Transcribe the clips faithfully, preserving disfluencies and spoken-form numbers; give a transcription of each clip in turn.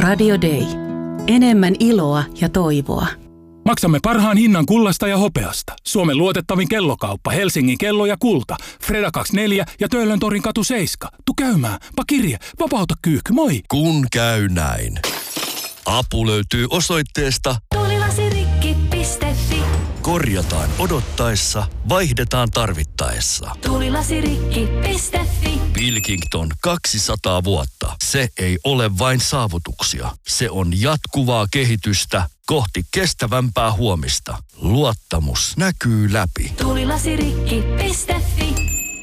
Radio Day. Enemmän iloa ja toivoa. Maksamme parhaan hinnan kullasta ja hopeasta. Suomen luotettavin kellokauppa, Helsingin kello ja kulta. Freda kaksikymmentäneljä ja Töölön torin katu seitsemän. Tu käymään. Pakirje. Vapauta kyyhky. Moi. Kun käy näin. Apu löytyy osoitteesta tuulilasirikki piste fi. Korjataan odottaessa, vaihdetaan tarvittaessa. tuulilasirikki piste fi. Pilkington kaksisataa vuotta. Se ei ole vain saavutuksia. Se on jatkuvaa kehitystä kohti kestävämpää huomista. Luottamus näkyy läpi. tuulilasirikki piste fi.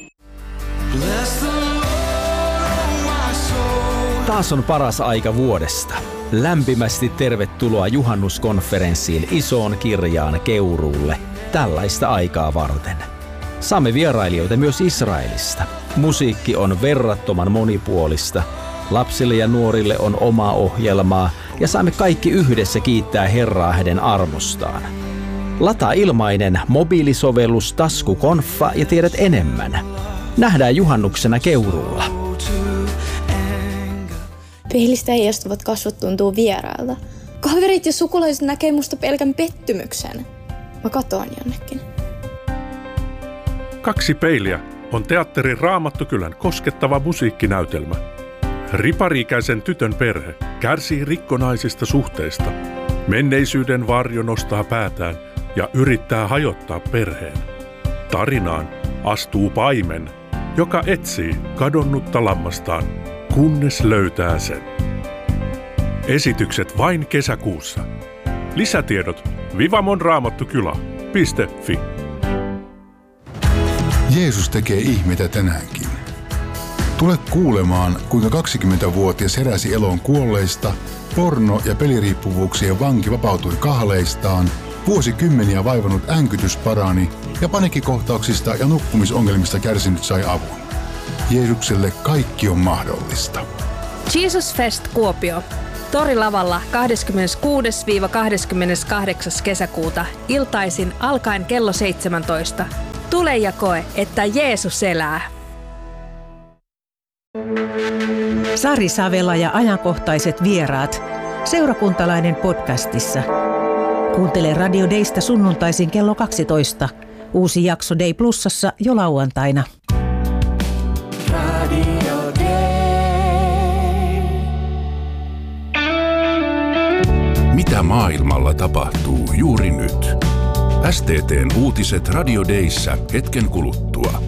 Taas on paras aika vuodesta. Lämpimästi tervetuloa juhannuskonferenssiin Isoon Kirjaan Keuruulle tällaista aikaa varten. Saamme vierailijoita myös Israelista. Musiikki on verrattoman monipuolista. Lapsille ja nuorille on omaa ohjelmaa ja saamme kaikki yhdessä kiittää Herraa hänen armostaan. Lataa ilmainen mobiilisovellus Taskukonfa ja tiedät enemmän. Nähdään juhannuksena Keuruulla. Peilistä heijastuvat kasvot tuntuu vierailta. Kaverit ja sukulaiset näkee musta pelkän pettymyksen. Mä katoan jonnekin. Kaksi peiliä on teatterin Raamattukylän koskettava musiikkinäytelmä. Ripari-ikäisen tytön perhe kärsii rikkonaisista suhteista. Menneisyyden varjo nostaa päätään ja yrittää hajottaa perheen. Tarinaan astuu paimen, joka etsii kadonnutta lammastaan, kunnes löytää sen. Esitykset vain kesäkuussa. Lisätiedot vivamonraamattukylä piste fi. Jeesus tekee ihmeitä tänäänkin. Tule kuulemaan, kuinka kaksikymmentävuotias heräsi eloon kuolleista, porno- ja peliriippuvuuksien vanki vapautui kahleistaan, vuosikymmeniä vaivannut änkytys parani ja paniikkikohtauksista ja nukkumisongelmista kärsinyt sai avun. Jeesukselle kaikki on mahdollista. Jesus Fest Kuopio. Torilavalla kahdeskymmeneskuudes kahdeskymmeneskahdeksas kesäkuuta iltaisin alkaen kello seitsemäntoista. Tule ja koe, että Jeesus elää. Sari Savela ja ajankohtaiset vieraat. Seurakuntalainen podcastissa. Kuuntele Radio Daysta sunnuntaisin kello kaksitoista. Uusi jakso Day Plusassa jo lauantaina. Radio Day. Mitä maailmalla tapahtuu juuri nyt? S T T:n uutiset Radio Dayssä hetken kuluttua.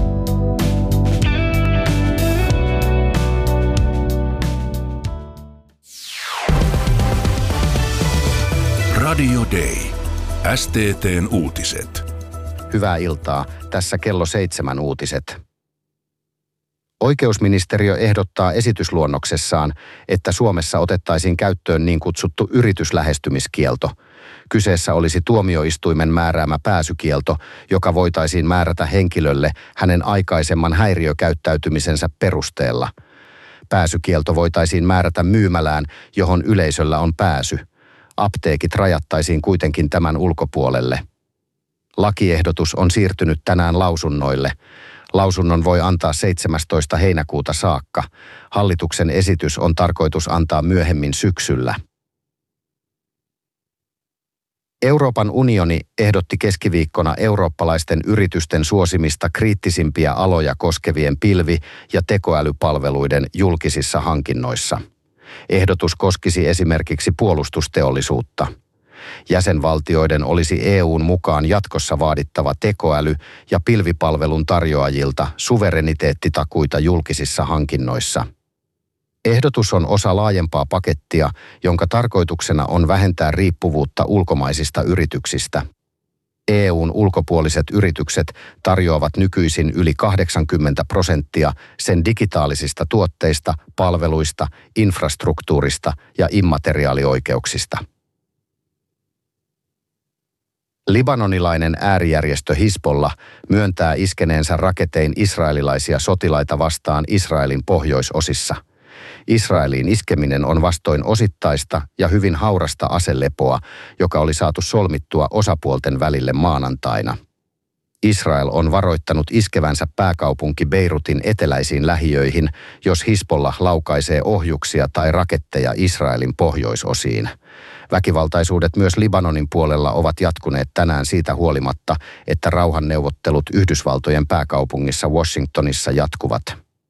Radio Day. S T T:n uutiset. Hyvää iltaa. Tässä kello seitsemän uutiset. Oikeusministeriö ehdottaa esitysluonnoksessaan, että Suomessa otettaisiin käyttöön niin kutsuttu yrityslähestymiskielto. Kyseessä olisi tuomioistuimen määräämä pääsykielto, joka voitaisiin määrätä henkilölle hänen aikaisemman häiriökäyttäytymisensä perusteella. Pääsykielto voitaisiin määrätä myymälään, johon yleisöllä on pääsy. Apteekit rajattaisiin kuitenkin tämän ulkopuolelle. Lakiehdotus on siirtynyt tänään lausunnoille. Lausunnon voi antaa seitsemästoista heinäkuuta saakka. Hallituksen esitys on tarkoitus antaa myöhemmin syksyllä. Euroopan unioni ehdotti keskiviikkona eurooppalaisten yritysten suosimista kriittisimpiä aloja koskevien pilvi- ja tekoälypalveluiden julkisissa hankinnoissa. Ehdotus koskisi esimerkiksi puolustusteollisuutta. Jäsenvaltioiden olisi E U:n mukaan jatkossa vaadittava tekoäly- ja pilvipalvelun tarjoajilta suvereniteettitakuita julkisissa hankinnoissa. Ehdotus on osa laajempaa pakettia, jonka tarkoituksena on vähentää riippuvuutta ulkomaisista yrityksistä. E U:n ulkopuoliset yritykset tarjoavat nykyisin yli kahdeksankymmentä prosenttia sen digitaalisista tuotteista, palveluista, infrastruktuurista ja immateriaalioikeuksista. Libanonilainen äärijärjestö Hizbollah myöntää iskeneensä raketein israelilaisia sotilaita vastaan Israelin pohjoisosissa. Israeliin iskeminen on vastoin osittaista ja hyvin haurasta aselepoa, joka oli saatu solmittua osapuolten välille maanantaina. Israel on varoittanut iskevänsä pääkaupunki Beirutin eteläisiin lähiöihin, jos Hizbollah laukaisee ohjuksia tai raketteja Israelin pohjoisosiin. Väkivaltaisuudet myös Libanonin puolella ovat jatkuneet tänään siitä huolimatta, että rauhanneuvottelut Yhdysvaltojen pääkaupungissa Washingtonissa jatkuvat.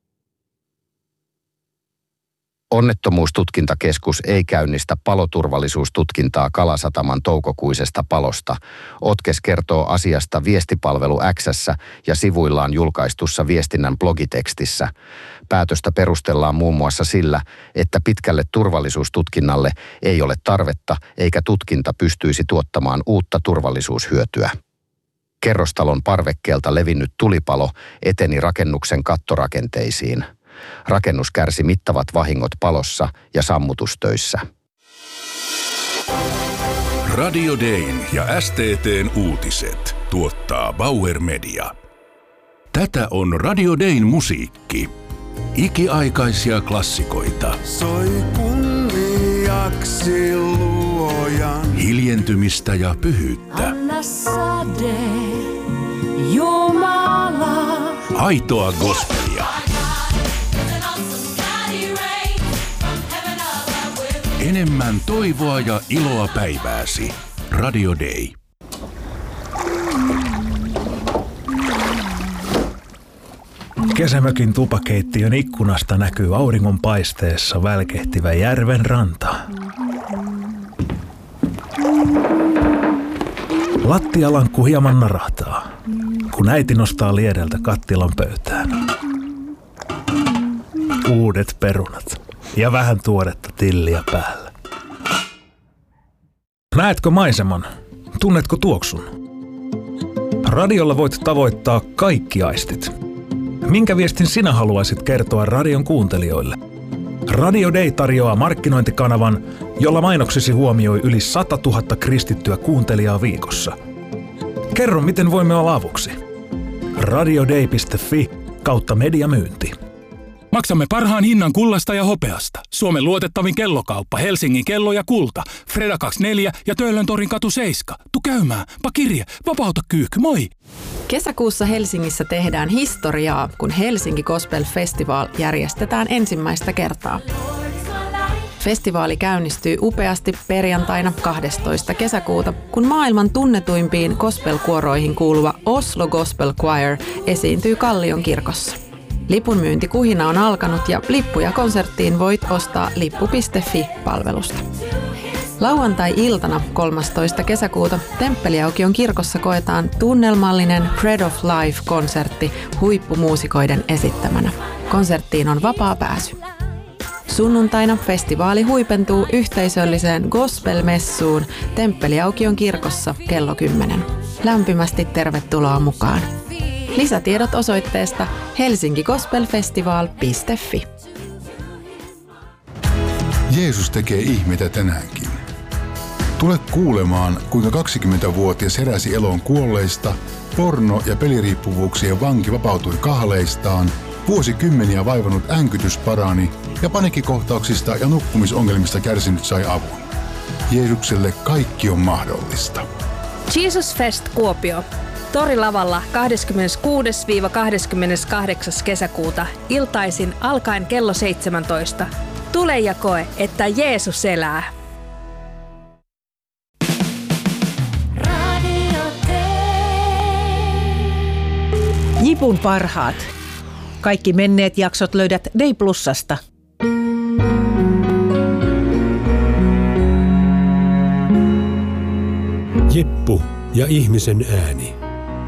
Onnettomuustutkintakeskus ei käynnistä paloturvallisuustutkintaa Kalasataman toukokuisesta palosta. Otkes kertoo asiasta viestipalvelu X:ssä ja sivuillaan julkaistussa viestinnän blogitekstissä. Päätöstä perustellaan muun muassa sillä, että pitkälle turvallisuustutkinnalle ei ole tarvetta eikä tutkinta pystyisi tuottamaan uutta turvallisuushyötyä. Kerrostalon parvekkeelta levinnyt tulipalo eteni rakennuksen kattorakenteisiin. Rakennus kärsi mittavat vahingot palossa ja sammutustöissä. Radio Dayn ja S T T:n uutiset tuottaa Bauer Media. Tätä on Radio Dayn musiikki. Ikiaikaisia klassikoita. Soi kunniaksi luojan. Hiljentymistä ja pyhyyttä. Anna sade, Jumala. Aitoa gospelia. Enemmän toivoa ja iloa päivääsi. Radio Day. Kesämökin tupakeittiön ikkunasta näkyy auringonpaisteessa välkehtivä järven ranta. Lattialankku hieman narahtaa, kun äiti nostaa liedeltä kattilan pöytään. Uudet perunat ja vähän tuoretta tilliä päällä. Näetkö maiseman? Tunnetko tuoksun? Radiolla voit tavoittaa kaikki aistit. Minkä viestin sinä haluaisit kertoa radion kuuntelijoille? Radio Day tarjoaa markkinointikanavan, jolla mainoksesi huomioi yli sata tuhatta kristittyä kuuntelijaa viikossa. Kerro, miten voimme olla avuksi. radioday piste fi kautta mediamyynti. Maksamme parhaan hinnan kullasta ja hopeasta. Suomen luotettavin kellokauppa Helsingin kello ja kulta. Freda kaksikymmentäneljä ja Töölöntorin katu seitsemän. Tu käymään. Pa kirje. Vapauta kyykky. Moi! Kesäkuussa Helsingissä tehdään historiaa, kun Helsinki Gospel Festival järjestetään ensimmäistä kertaa. Festivaali käynnistyy upeasti perjantaina kahdestoista kesäkuuta, kun maailman tunnetuimpiin gospel-kuoroihin kuuluva Oslo Gospel Choir esiintyy Kallion kirkossa. Lipun myyntikuhina on alkanut ja lippuja konserttiin voit ostaa lippu piste fi-palvelusta. Lauantai-iltana kolmastoista kesäkuuta Temppeliaukion kirkossa koetaan tunnelmallinen Bread of Life-konsertti huippumuusikoiden esittämänä. Konserttiin on vapaa pääsy. Sunnuntaina festivaali huipentuu yhteisölliseen gospel-messuun Temppeliaukion kirkossa kello kymmenen. Lämpimästi tervetuloa mukaan. Lisätiedot osoitteesta helsinki gospel festival piste fi. Jeesus tekee ihmeitä tänäänkin. Tule kuulemaan, kuinka kaksikymmentävuotias heräsi eloon kuolleista, porno- ja peliriippuvuuksien vanki vapautui kahleistaan, vuosikymmeniä vaivannut änkytys parani ja paniikkikohtauksista ja nukkumisongelmista kärsinyt sai avun. Jeesukselle kaikki on mahdollista. Jesus Fest Kuopio. Torilavalla kahdeskymmeneskuudes kahdeskymmeneskahdeksas kesäkuuta iltaisin alkaen kello seitsemäntoista. Tule ja koe, että Jeesus elää. Jipun parhaat. Kaikki menneet jaksot löydät Day Plusasta. Jippu ja ihmisen ääni.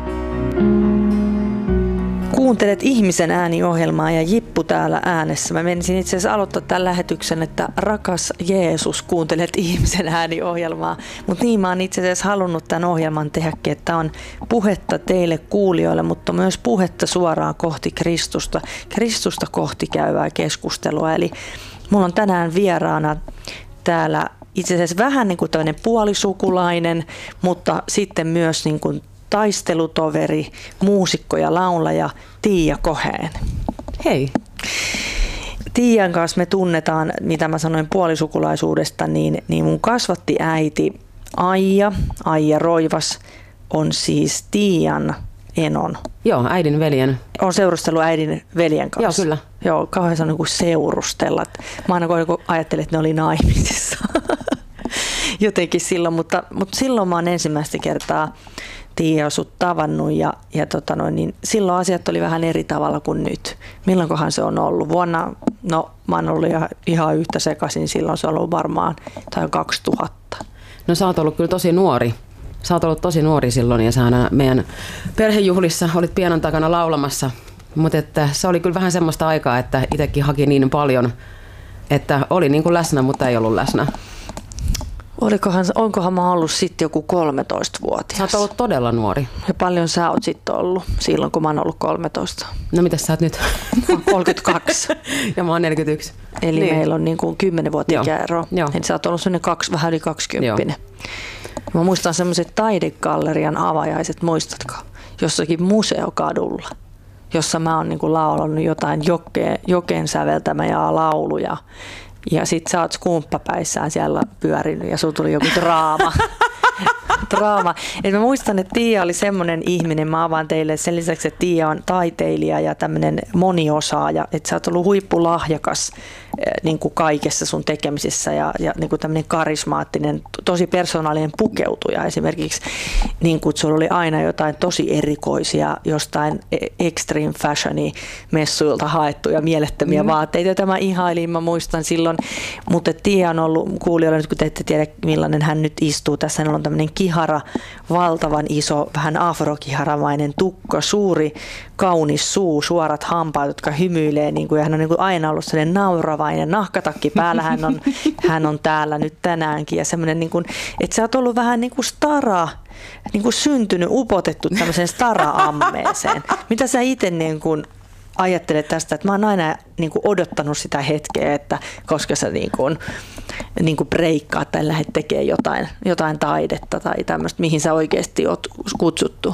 Kuuntelet Ihmisen ääni-ohjelmaa ja Jippu täällä äänessä. Mä menisin itse asiassa aloittaa tämän lähetyksen, että rakas Jeesus, kuuntelet Ihmisen ääni-ohjelmaa. Mutta niin mä oon itse asiassa halunnut tämän ohjelman tehdäkin, että on puhetta teille kuulijoille, mutta myös puhetta suoraan kohti Kristusta. Kristusta kohti käyvää keskustelua. Eli mulla on tänään vieraana täällä itse asiassa vähän niin kuin tämmöinen puolisukulainen, mutta sitten myös niin kuin taistelutoveri, muusikko ja laulaja Tiia Koheen. Hei. Tiian kanssa me tunnetaan, mitä mä sanoin puolisukulaisuudesta, niin, niin mun kasvatti äiti Aija, Aija Roivas, on siis Tiian enon. Joo, äidin veljen. On seurustellut äidin veljen kanssa. Joo, kyllä. Joo, kauhean se on niin kuin seurustella. Mä aina kun ajattelin, että ne oli naimisissa jotenkin silloin, mutta, mutta silloin mä oon ensimmäistä kertaa Tiia sut tavannut ja, ja tota noin, niin silloin asiat oli vähän eri tavalla kuin nyt. Milloinkohan se on ollut? Vuonna, no mä oon ollut ihan, ihan yhtä sekaisin silloin, se on ollut varmaan tai kaksituhatta. No sä oot ollut kyllä tosi nuori. Sä oot ollut tosi nuori silloin ja sä aina meidän perhejuhlissa olit pianon takana laulamassa. Mutta että se oli kyllä vähän semmoista aikaa, että itsekin haki niin paljon, että oli niin kuin läsnä, mutta ei ollut läsnä. Olikohan, onkohan mä ollut sitten joku kolmetoistavuotias? Sä oot ollut todella nuori. Ja paljon sä oot sitten ollut silloin, kun mä oon ollut kolmetoista? No mitäs sä oot nyt? kolmekymmentäkaksi. Ja mä oon neljäkymmentäyksi. Eli niin. Meillä on niin kuin kymmenen vuotta ikäero. Joo. Eli sä oot ollut sellainen kaksi, vähän yli kaksikymppinen. Mä muistan semmoiset taidegallerian avajaiset, muistatko? Jossakin museokadulla, jossa mä oon niin kuin laulannut jotain joke, joken säveltämää lauluja. Ja sit sä oot skumppapäissään siellä pyörinyt ja sulla tuli joku draama. draama. Et mä muistan, että Tiia oli semmoinen ihminen, mä avaan teille sen lisäksi, että Tiia on taiteilija ja tämmöinen moniosaaja, että sä oot ollut huippulahjakas niin kuin kaikessa sun tekemisessä ja, ja niin kuin tämmöinen karismaattinen, tosi persoonallinen pukeutuja esimerkiksi, niin kuin sulla oli aina jotain tosi erikoisia, jostain extreme fashioni messuilta haettuja mielettömiä mm. vaatteita, joita mä ihailin, mä muistan silloin, mutta Tiia on ollut kuulijoilla, nyt kun te ette tiedä millainen hän nyt istuu, tässä hänellä on tämmöinen kihara, valtavan iso, vähän afrokiharamainen tukka, suuri, kaunis suu, suorat hampaat, jotka hymyilee, niin kuin, ja hän on niin kuin aina ollut sellainen nauravainen, nahkatakki päällä, hän on, hän on täällä nyt tänäänkin, ja semmoinen, niin kuin, että sä oot ollut vähän niin kuin stara, niin kuin syntynyt, upotettu tämmöiseen stara-ammeeseen. Mitä sä itse niin kuin ajattelet tästä, että mä oon aina niin kuin odottanut sitä hetkeä, että koska sä niin kuin, niin kuin breikkaat tai lähdet tekemään jotain, jotain taidetta tai tämmöistä, mihin sä oikeasti oot kutsuttu.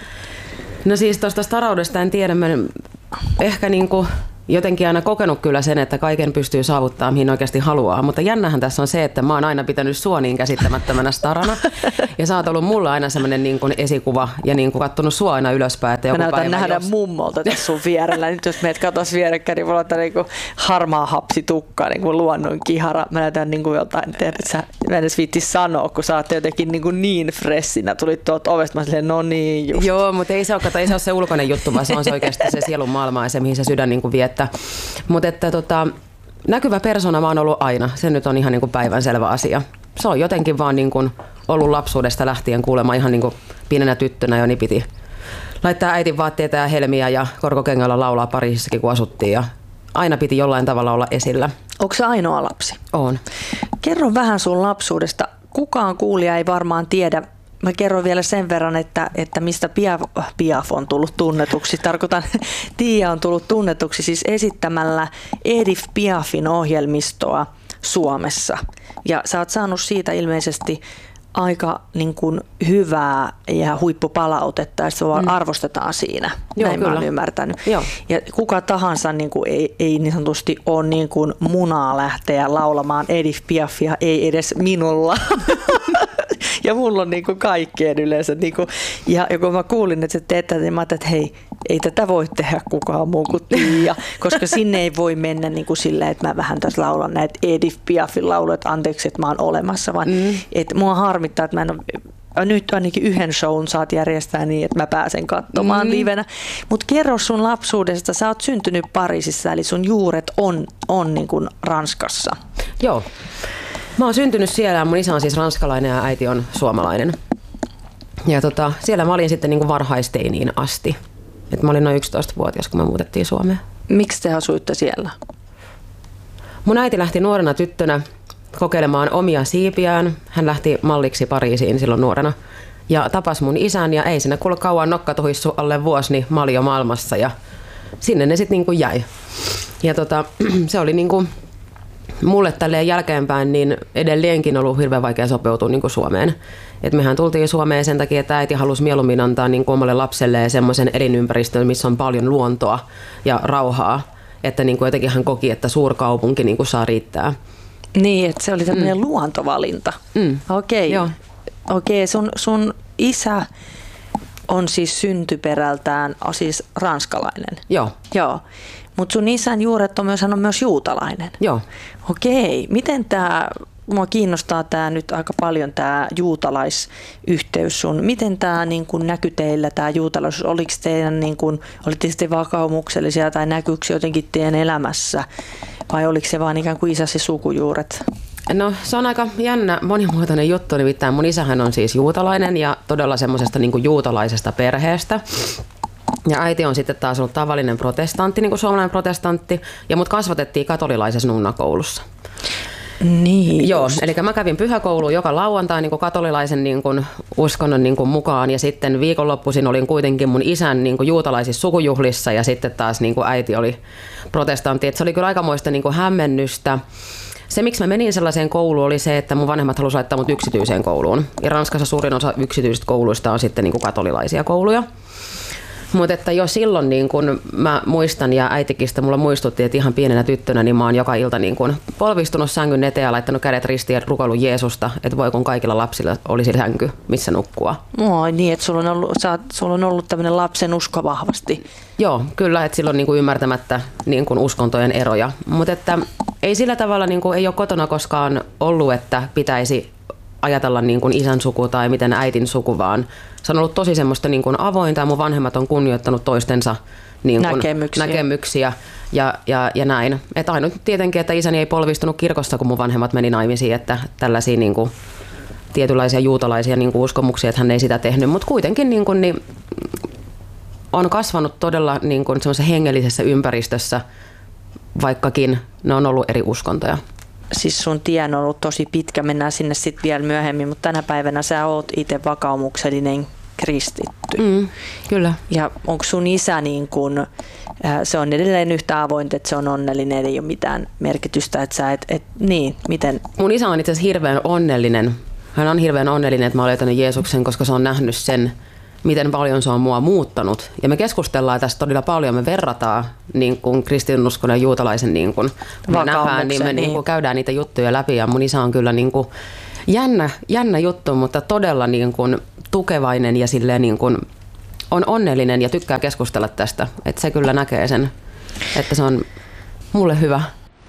No siis tuosta staraudesta en tiedä, mä ehkä niin kuin jotenkin aina kokenut kyllä sen, että kaiken pystyy saavuttamaan, mihin oikeasti haluaa. Mutta jännähän tässä on se, että mä oon aina pitänyt sua niin käsittämättömänä starana. Ja sä oot ollut mulla aina semmoinen niin kuin esikuva ja niin kuin kattonut sua aina ylöspäin. Että joku mä näytän nähdä jos... mummolta tässä sun vierellä. Nyt jos meidät katos vierekkäin, niin mulla on niin kuin harmaa hapsitukka, niin kuin luonnon kihara. Mä näytän niin kuin jotain, että mä en edes viittis sanoa, kun sä oot jotenkin niin, kuin niin freshinä. Tulit tuolta ovesta, mä silleen, no niin just. Joo, mutta ei se ole, kato, ei se ole se ulkoinen juttu, vaan se on se oikeasti se sielun maailma ja se, mihin se sydän niin kuin viettä. Mutta että tota, näkyvä persona mä oon ollut aina. Se nyt on ihan niin kuin päivänselvä asia. Se on jotenkin vaan niin kuin ollut lapsuudesta lähtien kuulemma ihan niin kuin pienenä tyttönä jo, niin piti laittaa äitin vaatteita ja helmiä ja korkokengällä laulaa Pariisissakin, kun asuttiin. Ja aina piti jollain tavalla olla esillä. Onko se ainoa lapsi? On. Kerro vähän sun lapsuudesta. Kukaan kuulija ei varmaan tiedä. Mä kerron vielä sen verran, että, että mistä Piaf, Piaf on tullut tunnetuksi. Tarkoitan, Tiia on tullut tunnetuksi siis esittämällä Edith Piafin ohjelmistoa Suomessa. Ja sä oot saanut siitä ilmeisesti aika niin kuin hyvää ja huippupalautetta, ja sua mm. arvostetaan siinä. Joo, näin kyllä. mä oon ymmärtänyt. Joo. Ja kuka tahansa niin kuin ei, ei niin sanotusti ole niin kuin munaa lähteä laulamaan Edith Piafia, ei edes minulla. Ja mulla on niin kuin kaikkeen yleensä. Niin kuin, ja, ja kun mä kuulin, että sä teet tätä, niin mä ajattelin, että hei, ei tätä voi tehdä kukaan muu kuin Tiia, koska sinne ei voi mennä niin kuin silleen, että mä vähän tässä laulan näitä Edith Piafin lauluja, että anteeksi, että mä oon olemassa, vaan mm. että mua harmittaa, että mä en ole, nyt ainakin yhden shown saat järjestää niin, että mä pääsen katsomaan mm. livenä. Mutta kerro sun lapsuudesta, sä oot syntynyt Pariisissa, eli sun juuret on, on niin kuin Ranskassa. Joo. Mä oon syntynyt siellä, mun isä on siis ranskalainen ja äiti on suomalainen. Ja tota, siellä mä olin sitten niin kuin varhaisteiniin asti. Et mä olin noin yksitoistavuotias, kun me muutettiin Suomeen. Miksi te asuitte siellä? Mun äiti lähti nuorena tyttönä kokeilemaan omia siipiään. Hän lähti malliksi Pariisiin silloin nuorena. Ja tapasi mun isän ja ei siinä kuule kauan nokka tuhissu alle vuosi, niin mä olin jo maailmassa. Ja sinne ne sitten niin kuin jäi. Ja tota, se oli niin kuin mulle tälleen jälkeenpäin niin edelleenkin ollut hirveän vaikea sopeutua niin kuin Suomeen. Et mehän tultiin Suomeen sen takia, että äiti halusi mieluummin antaa niin kuin omalle lapselleen semmoisen elinympäristön, missä on paljon luontoa ja rauhaa. Että niin kuin jotenkin hän koki, että suurkaupunki niin kuin saa riittää. Niin, että se oli tämmöinen mm. luontovalinta. Mm. Okei, okay. okay, sun, sun isä on siis syntyperältään siis ranskalainen. Joo. Joo. Mutta sun isän juuret on myös, hän on myös juutalainen. Joo. Okei. Miten tämä, mua kiinnostaa tämä nyt aika paljon tämä juutalaisyhteys sun. Miten tämä niin kun näkyi teillä tämä juutalaisuus? Oliko teidän niin kun, olitte sitten vakaumuksellisia tai näkyykö jotenkin teidän elämässä? Vai oliko se vaan ikään kuin isäsi sukujuuret? No se on aika jännä monimuotoinen juttu, nimittäin mun isähän on siis juutalainen ja todella semmoisesta niin kuin juutalaisesta perheestä. Ja äiti on sitten taas ollut tavallinen protestantti, niin kuin suomalainen protestantti, ja mut kasvatettiin katolilaisessa nunnakoulussa. Niin. Joo, eli mä kävin pyhäkouluun joka lauantai niin kuin katolilaisen niin kuin uskonnon niin kuin mukaan, ja sitten viikonloppuisin olin kuitenkin mun isän niin kuin juutalaisissa sukujuhlissa, ja sitten taas niin kuin äiti oli protestantti. Et se oli kyllä aikamoista niin kuin hämmennystä. Se, miksi mä menin sellaiseen kouluun, oli se, että mun vanhemmat halusivat laittaa mut yksityiseen kouluun. Ja Ranskassa suurin osa yksityisistä kouluista on sitten niin kuin katolilaisia kouluja. Mutta että jo silloin niin kun mä muistan ja äitikin sitä mulla muistutti, että ihan pienenä tyttönä niin mä oon joka ilta niin kun polvistunut sängyn eteen ja laittanut kädet ristiin ja rukoillut Jeesusta, että voi kun kaikilla lapsilla olisi sänky, missä nukkua. Oi niin, että sulla on ollut, sä, sulla on ollut tämmöinen lapsen usko vahvasti. Joo, kyllä, että silloin niin kuin ymmärtämättä niin kuin uskontojen eroja. Mutta että ei sillä tavalla niin kuin, ei ole kotona koskaan ollut, että pitäisi ajatella niin kuin isän suku tai miten äitin suku, vaan se on ollut tosi semmoista niin kuin avointa ja mun vanhemmat on kunnioittanut toistensa niin kuin näkemyksiä, näkemyksiä ja, ja, ja näin. Että ainut tietenkin, että isäni ei polvistunut kirkossa, kun mun vanhemmat meni naimisiin, että tällaisia niin kuin tietynlaisia juutalaisia niin kuin uskomuksia, että hän ei sitä tehnyt, mutta kuitenkin niin kuin, niin on kasvanut todella niin kuin semmoisessa hengellisessä ympäristössä, vaikkakin ne on ollut eri uskontoja. Siis sun tie on ollut tosi pitkä, mennään sinne sitten vielä myöhemmin, mutta tänä päivänä sä oot itse vakaumuksellinen kristitty. Mm, kyllä. Ja onko sun isä niin kun, se on edelleen yhtä avointa, että se on onnellinen, ei ole mitään merkitystä, että sä et, et niin, miten? Mun isä on itse asiassa hirveän onnellinen. Hän on hirveän onnellinen, että mä olen löytänyt Jeesuksen, koska se on nähnyt sen, miten paljon se on mua muuttanut. Ja me keskustellaan tästä todella paljon, me verrataan niin kuin kristinuskon ja juutalaisen, niin kuin, me nähdään, niin me niin kuin käydään niitä juttuja läpi. Ja mun isä on kyllä niin kuin jännä, jännä juttu, mutta todella niin kuin tukevainen ja silleen niin kuin on onnellinen ja tykkää keskustella tästä. Että se kyllä näkee sen, että se on mulle hyvä.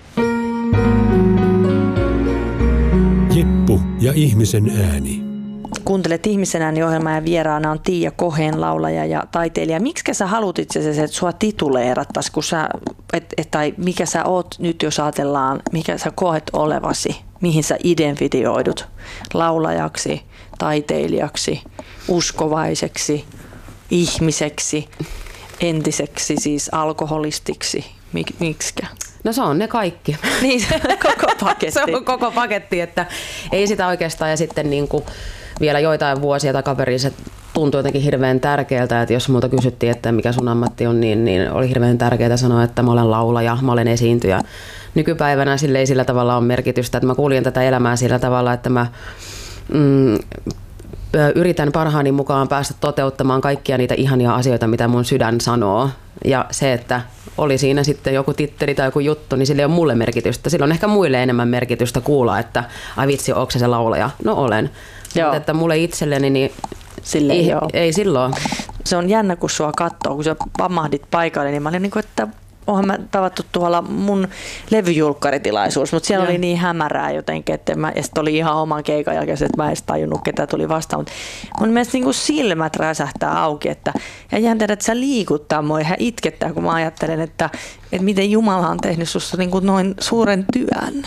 Jippu ja ihmisen ääni. Kuuntelet Ihmisen ääni -ohjelmaa ja vieraana on Tiia Koheen, laulaja ja taiteilija. Miksi sä haluat itse asiassa, että sua tituleerattaisiin, kun sä, et, et, tai mikä sä oot nyt, jos ajatellaan, mikä sä koet olevasi, mihin sä identifioidut laulajaksi, taiteilijaksi, uskovaiseksi, ihmiseksi, entiseksi siis alkoholistiksi, Mik, miksikä? No se on ne kaikki. Niin, koko paketti. Se on koko paketti, että ei sitä oikeastaan. Ja sitten niin kuin vielä joitain vuosia takaperin se tuntui jotenkin hirveän tärkeältä, että jos muuta kysyttiin, että mikä sun ammatti on, niin, niin oli hirveän tärkeää sanoa, että mä olen laulaja, mä olen esiintyjä. Nykypäivänä sille ei sillä tavalla ole merkitystä, että mä kuljen tätä elämää sillä tavalla, että mä mm, yritän parhaani mukaan päästä toteuttamaan kaikkia niitä ihania asioita, mitä mun sydän sanoo. Ja se, että oli siinä sitten joku titteli tai joku juttu, niin sillä ei ole mulle merkitystä. Sillä on ehkä muille enemmän merkitystä kuulla, että ai vitsi, onko se se laulaja? No olen. Mutta että mulle itselleni, niin silleen, ei, joo. ei silloin. Se on jännä, kun sua katsoo, kun sä pamahdit paikalle, niin mä olin niin kuin, että oonhan mä tavattu tuolla mun levyjulkkaritilaisuus, mutta siellä ja. oli niin hämärää jotenkin, että mä, ja sitten oli ihan oman keikan jälkeen, että mä en edes tajunnut, ketä tuli vastaan. Mutta mun mielestä niin kuin silmät räsähtää auki, että, ja jäntää, että sä liikuttaa mua ihan itkettää, kun mä ajattelen, että, että miten Jumala on tehnyt susta niin kuin noin suuren työn.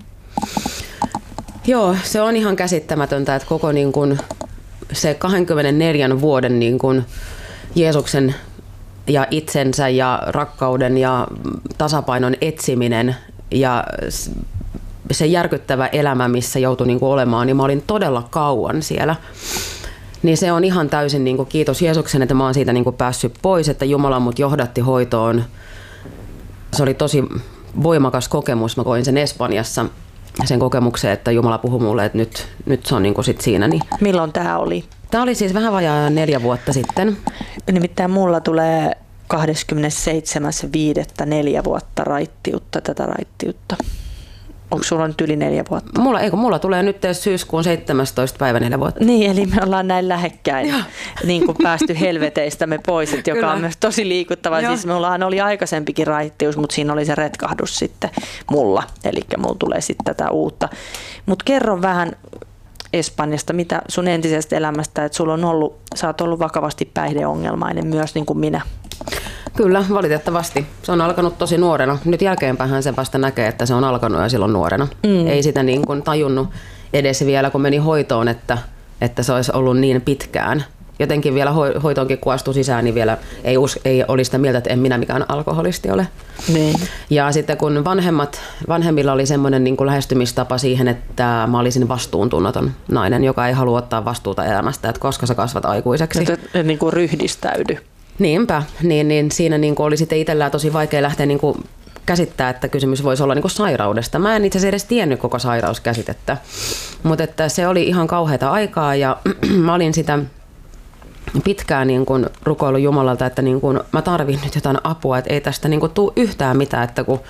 Joo, se on ihan käsittämätöntä, että koko niin kuin se kaksikymmentäneljä vuoden niin kuin Jeesuksen ja itsensä ja rakkauden ja tasapainon etsiminen ja se järkyttävä elämä, missä joutui niin kuin olemaan, niin mä olin todella kauan siellä. Niin se on ihan täysin niin kuin kiitos Jeesuksen, että mä oon siitä niin kuin päässyt pois, että Jumala mut johdatti hoitoon. Se oli tosi voimakas kokemus, mä koin sen Espanjassa. Sen kokemuksen, että Jumala puhui mulle, että nyt, nyt se on niin kuin sit siinä. Niin. Milloin tämä oli? Tämä oli siis vähän vajaa neljä vuotta sitten. Nimittäin mulla tulee kahdeskymmenesseitsemäs viidettä neljä vuotta raittiutta, tätä raittiutta. Onko Onko sulla nyt yli neljä vuotta? Mulla, eikö, mulla tulee nyt syyskuun seitsemästoista päivä neljä vuotta. Niin, eli me ollaan näin lähekkäin niin kuin päästy helveteistämme pois, että joka on myös tosi liikuttava. Siis mullahan oli aikaisempikin raittius, mutta siinä oli se retkahdus sitten mulla. Eli mulla tulee sitten tätä uutta. Mutta kerro vähän Espanjasta, mitä sun entisestä elämästä, että sulla on ollut, sä oot ollut vakavasti päihdeongelmainen myös niin kuin minä. Kyllä, valitettavasti. Se on alkanut tosi nuorena. Nyt jälkeenpäin se vasta näkee, että se on alkanut jo silloin nuorena. Mm. Ei sitä niin kuin tajunnut edes vielä, kun meni hoitoon, että, että se olisi ollut niin pitkään. Jotenkin vielä hoitoonkin kun astui sisään, niin vielä ei, us, ei olisi sitä mieltä, että en minä mikään alkoholisti ole. Niin. Ja sitten kun vanhemmat, vanhemmilla oli semmoinen niin kuin lähestymistapa siihen, että mä olisin vastuuntunnoton nainen, joka ei halua ottaa vastuuta elämästä, että koska sä kasvat aikuiseksi. Että niin kuin ryhdistäydy. Niinpä, niin, niin siinä niin kuin oli sitten itsellään tosi vaikea lähteä niin kuin käsittää, että kysymys voisi olla niin kuin sairaudesta. Mä en itse asiassa edes tiennyt koko sairauskäsitettä, mutta että se oli ihan kauheata aikaa ja mä olin sitä pitkään niin kuin rukoillut Jumalalta, että niin kuin mä tarvin nyt jotain apua, että ei tästä niin kuin tule yhtään mitään, että kun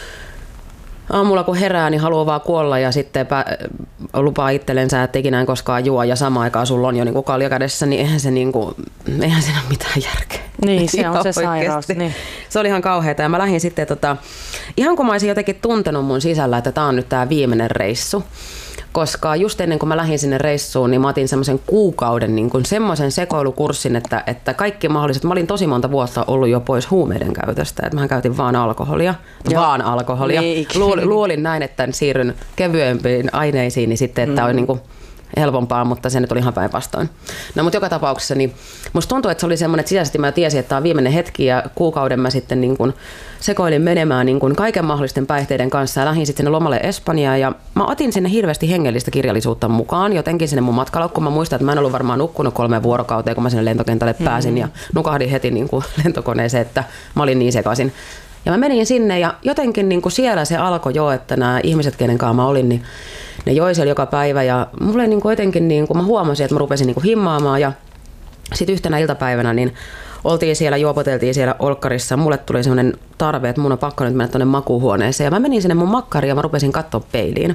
aamulla kun herää, niin haluaa vaan kuolla ja sitten lupaa itsellensä, että ikinä en koskaan juo ja samaan aikaan sulla on jo niin kuin kalja kädessä, niin eihän se niin kuin, eihän siinä ole mitään järkeä. Niin, se on se sairaus. Niin. Se oli ihan kauheata ja mä lähdin sitten, tota, ihan kun mä olisin jotenkin tuntenut mun sisällä, että tää on nyt tää viimeinen reissu. Koska just ennen kuin mä lähdin sinne reissuun, niin mä otin semmoisen kuukauden niin kuin semmoisen sekoilukurssin, että, että kaikki mahdolliset, mä olin tosi monta vuotta ollut jo pois huumeiden käytöstä, että mä käytin vaan alkoholia, Joo. vaan alkoholia. Luulin, luulin näin, että siirryn kevyempiin aineisiin, niin sitten, että mm. on niin kuin helpompaa, mutta se nyt oli ihan päinvastoin. No mutta joka tapauksessa, niin musta tuntuu, että se oli semmoinen, että sisäisesti mä tiesin, että tämä on viimeinen hetki ja kuukauden mä sitten niin kuin sekoilin menemään niin kuin kaiken mahdollisten päihteiden kanssa ja lähdin sitten sinne lomalle Espanjaan ja mä otin sinne hirveästi hengellistä kirjallisuutta mukaan, jotenkin sinne mun matkalaukkuun. Mä muistan, että mä en ollut varmaan nukkunut kolme vuorokauteen, kun mä sinne lentokentälle pääsin mm-hmm. ja nukahdin heti niin kuin lentokoneeseen, että mä olin niin sekaisin. Ja mä menin sinne ja jotenkin niin kuin siellä se alkoi jo, että nämä ihmiset, kenen kanssa mä olin, niin ne joi siellä joka päivä ja mulle niin kuin jotenkin, niin kuin mä huomasin, että mä rupesin niin kuin himmaamaan ja sitten yhtenä iltapäivänä niin oltiin siellä, juopoteltiin siellä olkkarissa. Mulle tuli sellainen tarve, että mun on pakko nyt mennä tuonne makuuhuoneeseen ja mä menin sinne mun makkariin ja mä rupesin katsoa peiliin.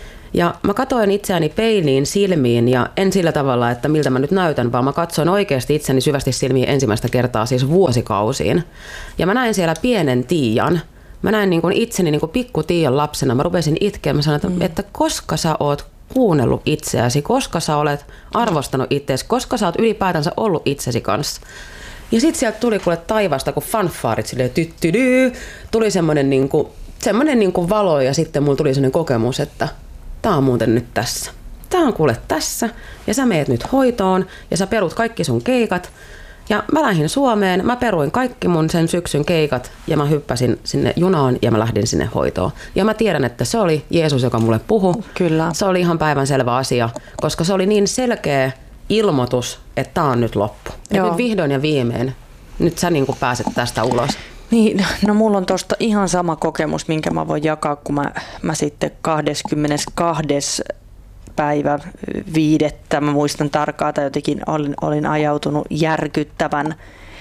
Ja mä katsoin itseäni peiliin silmiin ja en sillä tavalla, että miltä mä nyt näytän, vaan mä katsoin oikeasti itseni syvästi silmiin ensimmäistä kertaa siis vuosikausiin. Ja mä näin siellä pienen Tiian. Mä näin niin kuin itseni niin kuin pikku Tiian lapsena. Mä rupesin itkeä. Mä sanoin, että, että koska sä oot kuunnellut itseäsi, koska sä olet arvostanut itseäsi, koska sä oot ylipäätänsä ollut itsesi kanssa. Ja sit sieltä tuli kuule taivasta, kun fanfaarit silleen tyttydyy. Tuli semmoinen niin kuin, semmoinen niin kuin valo ja sitten mulla tuli semmoinen kokemus, että tää on muuten nyt tässä. Tää on kuule tässä ja sä meet nyt hoitoon ja sä perut kaikki sun keikat. Ja mä lähdin Suomeen, mä peruin kaikki mun sen syksyn keikat ja mä hyppäsin sinne junaan ja mä lähdin sinne hoitoon. Ja mä tiedän, että se oli Jeesus, joka mulle puhui. Kyllä. Se oli ihan päivänselvä asia, koska se oli niin selkeä ilmoitus, että tää on nyt loppu. Ja nyt vihdoin ja viimein, nyt sä niin kuin pääset tästä ulos. Niin, no mulla on tosta ihan sama kokemus, minkä mä voin jakaa, kun mä, mä sitten kahdeskymmenestoinen päivä viidettä, mä muistan tarkkaan, tai jotenkin olin, olin ajautunut järkyttävän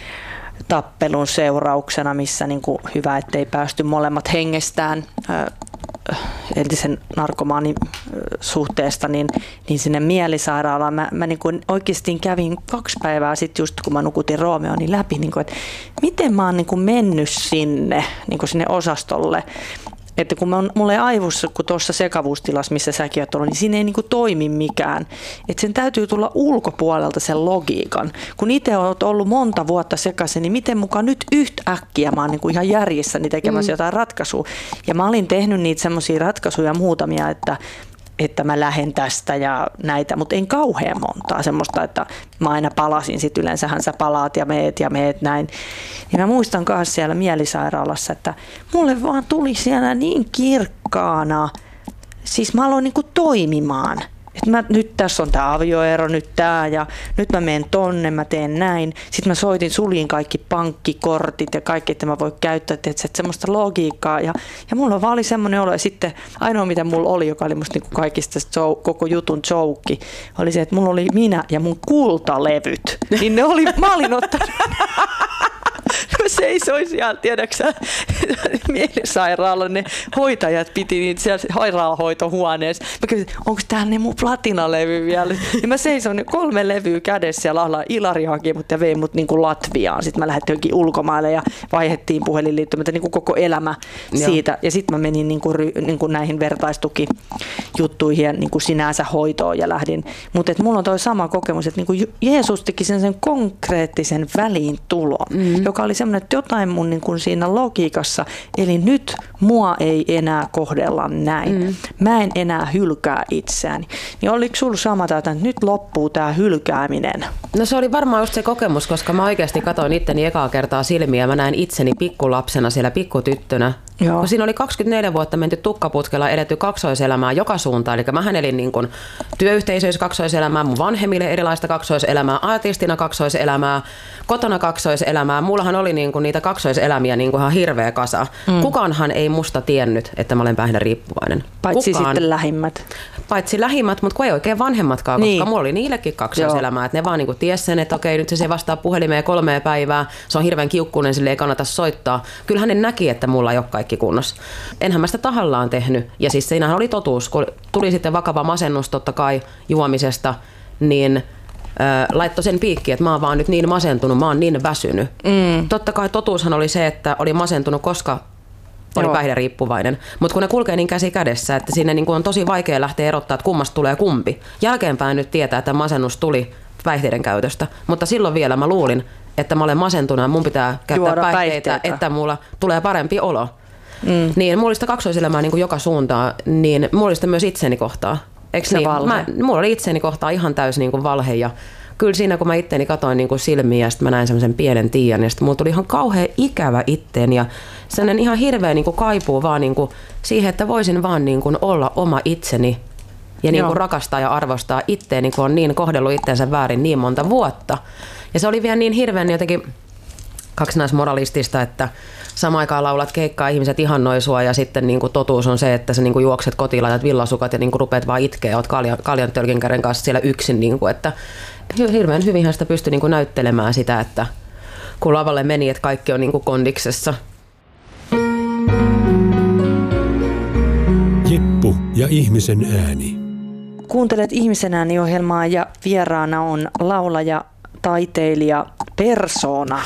tappelun seurauksena, missä niin kuin hyvä, ettei päästy molemmat hengestään äh, entisen narkomaanin suhteesta, niin, niin sinne mielisairaalaan. Mä, mä niin kuin oikeasti kävin kaksi päivää sitten just kun mä nukutin Roomeoni läpi, niin kuin, että miten mä oon niin kuin mennyt sinne, niin kuin sinne osastolle. Että kun mä mulla ei aivossa, kun tuossa sekavuustilassa, missä säkin oot ollut, niin siinä ei niinku toimi mikään. Että sen täytyy tulla ulkopuolelta sen logiikan. Kun itse oot ollut monta vuotta sekaisin, niin miten mukaan nyt yhtäkkiä mä oon niinku ihan järjessäni tekemässä mm. jotain ratkaisua. Ja mä olin tehnyt niitä semmoisia ratkaisuja muutamia, että että mä lähden tästä ja näitä, mutta en kauhean montaa semmoista, että mä aina palasin, sit yleensähän sä palaat ja meet ja meet näin. Ja mä muistan myös siellä mielisairaalassa, että mulle vaan tuli siellä niin kirkkaana, siis mä aloin niinku toimimaan. Että mä, nyt tässä on tää avioero, nyt tää ja nyt mä menen tonne, mä teen näin. Sitten mä soitin, suljin kaikki pankkikortit ja kaikki, että mä voin käyttää että semmoista logiikkaa. Ja, ja mulla vaan oli semmoinen olo. Ja sitten ainoa mitä mulla oli, joka oli musta niinku kaikista show, koko jutun joukki, oli se, että mulla oli minä ja mun kultalevyt. Niin ne oli, mä olin ottanut... seisoin siellä, tiedäksä, mielisairaalan ne hoitajat piti niitä siellä sairaalahoitohuoneessa. Mä kysyin, onko täällä ne mun platinalevy vielä? Ja mä seisoin kolme levyä kädessä ja laulaa Ilari haki mut ja vei mut niinku Latviaan. Sitten mä lähdettiin jonkin ulkomaille ja vaihdettiin puhelinliittymättä niinku koko elämä siitä. Ja sitten mä menin niinku, niinku näihin vertaistukijuttuihin ja niinku sinänsä hoitoon ja lähdin. Mutta mulla on toi sama kokemus, että niinku Jeesus teki sen, sen konkreettisen väliintulon, mm. joka oli semmoinen, että jotain mun niinku siinä logiikassa, eli nyt mua ei enää kohdella näin. Mm. Mä en enää hylkää itseäni. Niin oliko sulla sama, että nyt loppuu tää hylkääminen? No se oli varmaan just se kokemus, koska mä oikeasti katsoin itteni ekaa kertaa silmiä ja mä näin itseni pikkulapsena siellä pikkutyttönä. Joo. Siinä oli kaksikymmentäneljä vuotta menty tukkaputkella, edetty kaksoiselämää joka suuntaan. Eli mähän elin niin kuin työyhteisöissä kaksoiselämää, mun vanhemmille erilaista kaksoiselämää, artistina kaksoiselämää, kotona kaksoiselämää. Mullahan oli niin kuin niitä kaksoiselämiä niin kuin ihan hirveä kasa. Mm. Kukaanhan ei musta tiennyt, että mä olen päihderiippuvainen. Paitsi Kukaan, sitten lähimmät. Paitsi lähimmät, mutta kun ei oikein vanhemmatkaan, koska niin. Mulla oli niillekin kaksoiselämää. Että ne vaan niin kuin ties sen, että okei, nyt se, se vastaa puhelimeen kolmea päivää. Se on hirveän kiukkuinen, sille ei kannata soittaa. Kyllähän ne näki, että mulla ei ole kaikki kunnossa. Enhän mä sitä tahallaan tehnyt. Ja siis siinähän oli totuus, kun tuli sitten vakava masennus totta kai juomisesta, niin äh, laittoi sen piikki, että mä oon vaan nyt niin masentunut, mä oon niin väsynyt. Mm. Totta kai totuushan oli se, että oli masentunut, koska oli Joo. päihderiippuvainen. Mutta kun ne kulkee niin käsi kädessä, että sinne niin on tosi vaikea lähteä erottaa, että kummasta tulee kumpi. Jälkeenpäin nyt tietää, että masennus tuli päihteiden käytöstä. Mutta silloin vielä mä luulin, että mä olen masentunut ja mun pitää käyttää Juoda päihteitä, päihteitä, että mulla tulee parempi olo. Mm. Niin mulla oli sitä kaksoiselämää niin kuin joka suuntaan, niin mulla oli sitä myös itseni kohtaa. Eikö niin? Mä, mulla oli itseni kohtaa ihan täysin niin kuin valhe ja kyllä siinä kun mä itteni katoin niin kuin silmiä ja sitten mä näin semmoisen pienen Tiian ja sitten mulla tuli ihan kauhean ikävä itteen ja sellainen ihan hirveä niin kuin kaipuu vaan niin kuin siihen, että voisin vaan niin kuin olla oma itseni ja niin kuin rakastaa ja arvostaa itteeni, kun on niin kohdellut itteensä väärin niin monta vuotta. Ja se oli vielä niin hirveän jotenkin kaksinaismoralistista, että samaan aikaan laulat keikkaa, ihmiset ihannoi sua ja sitten niin kuin totuus on se, että sä niin kuin juokset kotiin, laitat villasukat ja niin kuin rupeat vaan itkeä, oot kaljan, kaljan tölkinkärjen kanssa siellä yksin. Niin kuin, että hirveän hyvinhän sitä pystyi niin kuin näyttelemään sitä, että kun lavalle meni, että kaikki on niin kuin kondiksessa. Jippu ja ihmisen ääni. Kuuntelet Ihmisen ääni-ohjelmaa ja vieraana on laulaja, taiteilija, persoona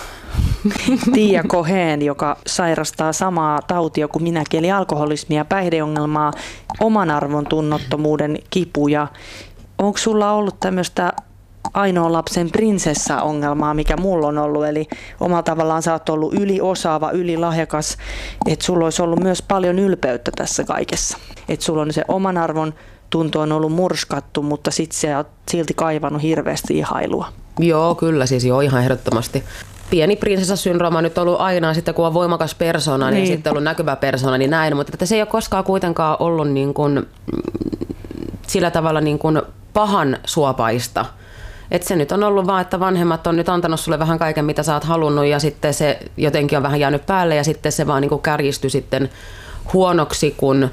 Tiia Cohen, joka sairastaa samaa tautia kuin minäkin, eli alkoholismia, päihdeongelmaa, oman arvon tunnottomuuden kipuja. Onko sulla ollut tämmöistä ainoa lapsen prinsessa-ongelmaa, mikä mulla on ollut, eli omalla tavallaan sä oot ollut yliosaava, ylilahjakas, että sulla olisi ollut myös paljon ylpeyttä tässä kaikessa. Että sulla on se oman arvon tunto on ollut murskattu, mutta sitten sä oot silti kaivannut hirveästi ihailua. Joo, kyllä siis joo, ihan ehdottomasti. Pieni prinsessasyndrooma on nyt ollut aina, sitten kun on voimakas persona, niin, niin sitten ollut näkyvä persona, niin näin. Mutta että se ei ole koskaan kuitenkaan ollut niin kuin, sillä tavalla niin kuin pahan suopaista. Että se nyt on ollut vaan, että vanhemmat on nyt antanut sulle vähän kaiken, mitä sä oot halunnut, ja sitten se jotenkin on vähän jäänyt päälle, ja sitten se vaan niin kuin kärjistyi sitten huonoksi, kun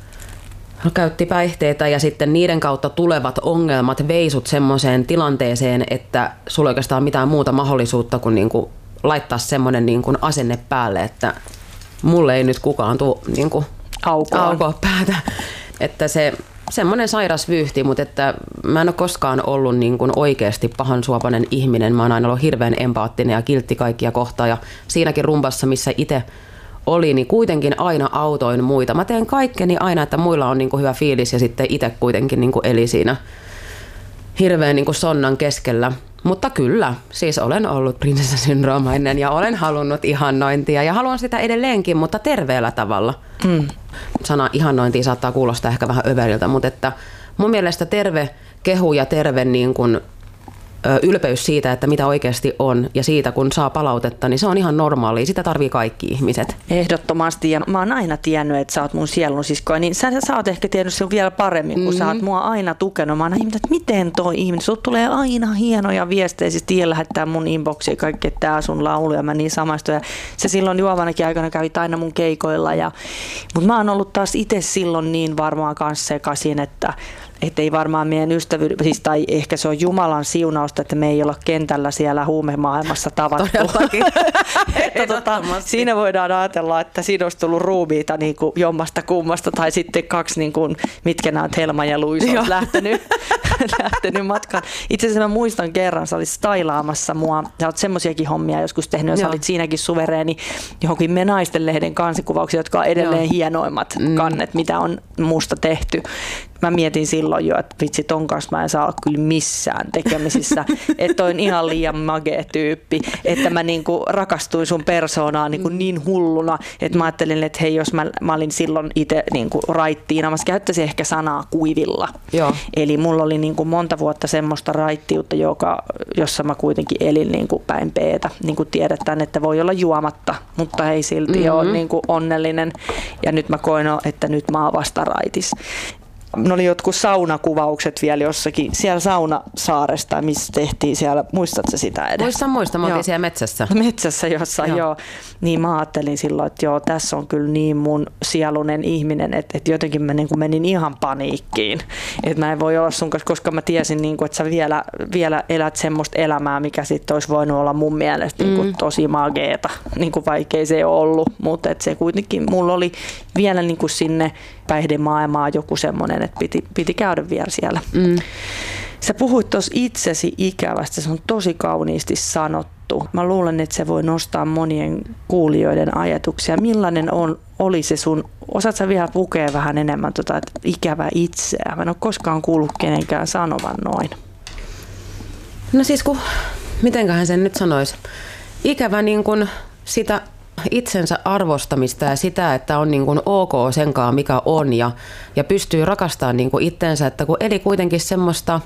käytti päihteitä ja sitten niiden kautta tulevat ongelmat veisut semmoiseen tilanteeseen, että sulla ei oikeastaan mitään muuta mahdollisuutta kuin, niin kuin laittaa semmoinen niin kuin asenne päälle, että mulle ei nyt kukaan tule niin kuin aukoa päätä. Että se semmoinen sairas vyyhti, mutta että mä en ole koskaan ollut niin kuin oikeasti pahansuopainen ihminen. Mä oon aina ollut hirveän empaattinen ja kiltti kaikkia kohtaan ja siinäkin rumpassa, missä itse oli, niin kuitenkin aina autoin muita. Mä teen kaikkeni aina, että muilla on niin kuin hyvä fiilis ja sitten itse kuitenkin niin kuin eli siinä hirveän niin kuin sonnan keskellä. Mutta kyllä, siis olen ollut prinsessasyndroomainen ja olen halunnut ihannointia ja haluan sitä edelleenkin, mutta terveellä tavalla. Mm. Sana ihannointia saattaa kuulostaa ehkä vähän överiltä, mutta että mun mielestä terve kehu ja terve niin kuin ylpeys siitä, että mitä oikeasti on ja siitä, kun saa palautetta, niin se on ihan normaalia. Sitä tarvii kaikki ihmiset. Ehdottomasti. Ja mä oon aina tiennyt, että sä oot mun sielunsiskoja, niin sä, sä oot ehkä tiennyt sen vielä paremmin, kun mm-hmm. sä oot mua aina tukenut. Mä oon aina ihmiset, että miten toi ihminen, sulta tulee aina hienoja viestejä, siis Tiia lähettää mun inboxiin kaikki, että tää sun laulu ja mä niin samaistuin. Ja se silloin juovanakin aikana kävit aina mun keikoilla. Ja, mutta mä oon ollut taas itse silloin niin varmaan kanssa sekaisin, että että ei varmaan meidän ystävyys, siis, tai ehkä se on Jumalan siunausta, että me ei olla kentällä siellä huumemaailmassa tavattu. että tota, siinä voidaan ajatella, että siinä olisi tullut ruumiita niin kuin jommasta kummasta, tai sitten kaksi, niin kuin, mitkä nämä Helma ja Luisa olisi lähtenyt, lähtenyt matkaan. Itse asiassa mä muistan kerran, sä olit stailaamassa mua, sä oot semmoisiakin hommia joskus tehnyt, ja sä olit siinäkin suvereeni johonkin Me Naisten lehden kansikuvauksia, jotka on edelleen Joo. hienoimmat mm. kannet, mitä on musta tehty. Mä mietin silloin jo, että vitsi, ton kanssa mä en saa olla kyllä missään tekemisissä, että on ihan liian magee tyyppi, että mä niinku rakastuin sun persoonaan niinku niin hulluna, että mä ajattelin, että hei, jos mä, mä olin silloin itse niinku raittiina, mä käyttäisin ehkä sanaa kuivilla. Joo. Eli mulla oli niinku monta vuotta semmoista raittiutta, joka, jossa mä kuitenkin elin niinku päin peetä. Niin kuin tiedetään, että voi olla juomatta, mutta ei silti mm-hmm. ole niinku onnellinen. Ja nyt mä koen, että nyt mä oon vasta raitis. Ne oli jotkut saunakuvaukset vielä jossakin, siellä Saunasaaresta, missä tehtiin siellä, muistatko sitä edes? Muistan, muistan, me oltiin siellä metsässä. Metsässä jossain, joo. joo. Niin mä ajattelin silloin, että joo, tässä on kyllä niin mun sielunen ihminen, että, että jotenkin mä niin kuin menin ihan paniikkiin. Että mä en voi olla sun kanssa, koska mä tiesin, niin kuin, että sä vielä, vielä elät semmoista elämää, mikä sitten olisi voinut olla mun mielestä niin kuin mm. tosi mageeta, niin kuin vaikea se ei ole ollut. Mutta että se kuitenkin, mulla oli vielä niin kuin sinne päihdemaailmaa joku semmoinen, että piti, piti käydä vielä siellä. Mm. Sä puhuit tuossa itsesi ikävästä, se on tosi kauniisti sanottu. Mä luulen, että se voi nostaa monien kuulijoiden ajatuksia. Millainen on, oli se sun, osaat sä vielä pukea vähän enemmän tota, että ikävä itseä? Mä en ole koskaan kuullut kenenkään sanovan noin. No siis kun, mitenköhän sen nyt sanoisi? Ikävä niin kun sitä itsensä arvostamista ja sitä, että on niin kuin ok senkaan mikä on ja, ja pystyy rakastamaan niin kuin itsensä, että kun eli kuitenkin semmoista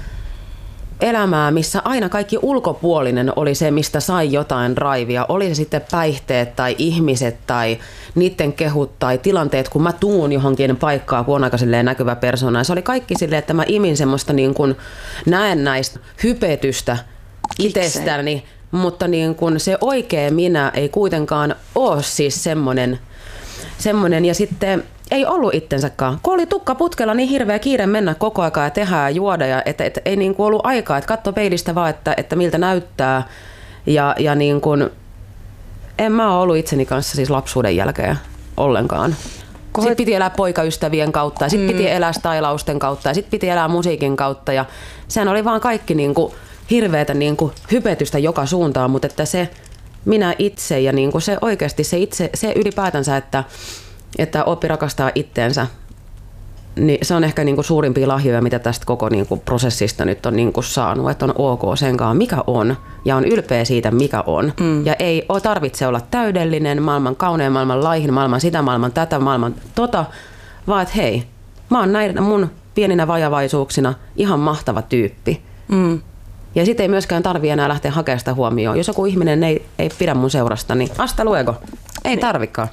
elämää, missä aina kaikki ulkopuolinen oli se, mistä sai jotain raivia, oli se sitten päihteet tai ihmiset tai niiden kehut tai tilanteet, kun mä tuun johonkin paikkaan, kun on aika näkyvä persona. Se oli kaikki silleen, että mä imin semmoista niin kuin näennäistä hypetystä itsestäni, mutta niin kun se oikea minä ei kuitenkaan ole siis semmoinen, semmoinen ja sitten ei ollut itsensäkaan. Kun oli tukka putkella niin hirveä kiire mennä koko aikaa ja tehdä ja juoda ja et, et, ei niin kuin ollut aikaa, että katso peilistä vaan, että, että miltä näyttää ja, ja niin kuin, en mä ole ollut itseni kanssa siis lapsuuden jälkeen ollenkaan. Kohet... Sitten piti elää poikaystävien kautta ja sitten mm. piti elää stylausten kautta ja sitten piti elää musiikin kautta ja sehän oli vaan kaikki niin kuin hirveätä niin kuin hypetystä joka suuntaan, mutta että se minä itse ja niin kuin se oikeasti se itse, se ylipäätänsä, että, että oppi rakastaa itteensä, niin se on ehkä niin kuin suurimpia lahjoja, mitä tästä koko niin kuin prosessista nyt on niin kuin saanut, että on ok senkaan, mikä on, ja on ylpeä siitä, mikä on. Mm. Ja ei ole tarvitse olla täydellinen, maailman kaunein, maailman laihin, maailman sitä, maailman tätä, maailman tota, vaan että hei, mä oon näin mun pieninä vajavaisuuksina ihan mahtava tyyppi. Mm. Ja sitten ei myöskään tarvitse enää lähteä hakemaan sitä huomioon. Jos joku ihminen ei, ei pidä mun seurasta, niin hasta luego. Ei tarvikaan.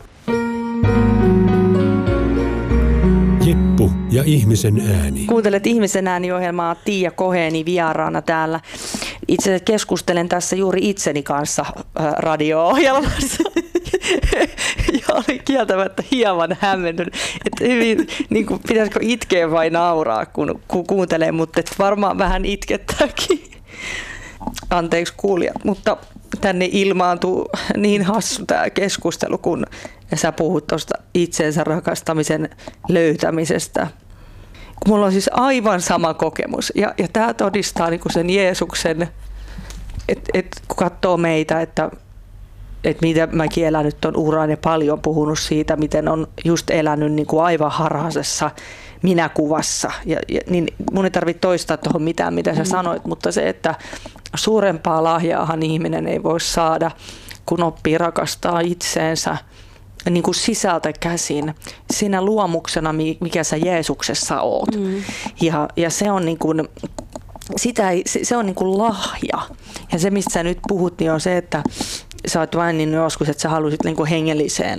Jeppu ja ihmisen ääni. Kuuntelet ihmisen ääni-ohjelmaa, Tiia Koheni vieraana täällä. Itse keskustelen tässä juuri itseni kanssa radio-ohjelmassa. Ja oli kieltämättä hieman hämmentynyt, että hyvin, niin kuin, pitäisikö itkeä vai nauraa, kun, kun kuuntelee, mutta varmaan vähän itkettääkin. Anteeksi kuulijat, mutta tänne ilmaantuu niin hassu tämä keskustelu, kun sä puhut tuosta itsensä rakastamisen löytämisestä. Kun mulla on siis aivan sama kokemus ja, ja tämä todistaa niin kuin sen Jeesuksen, että et, kun katsoo meitä, että että mitä mäkin elänyt on uran ja paljon puhunut siitä, miten on just elänyt niin kuin aivan harhaisessa minäkuvassa. Ja, ja, niin mun ei tarvitse toistaa tuohon mitään, mitä sä sanoit, mutta se, että suurempaa lahjaahan ihminen ei voi saada, kun oppii rakastaa itseensä niin kuin sisältä käsin, siinä luomuksena, mikä sä Jeesuksessa oot. Mm. Ja, ja se on niin kuin, sitä ei, se, se on niin kuin lahja. Ja se, mistä sä nyt puhut, niin on se, että sä oot vain niin joskus, että sä halusit niin kuin hengelliseen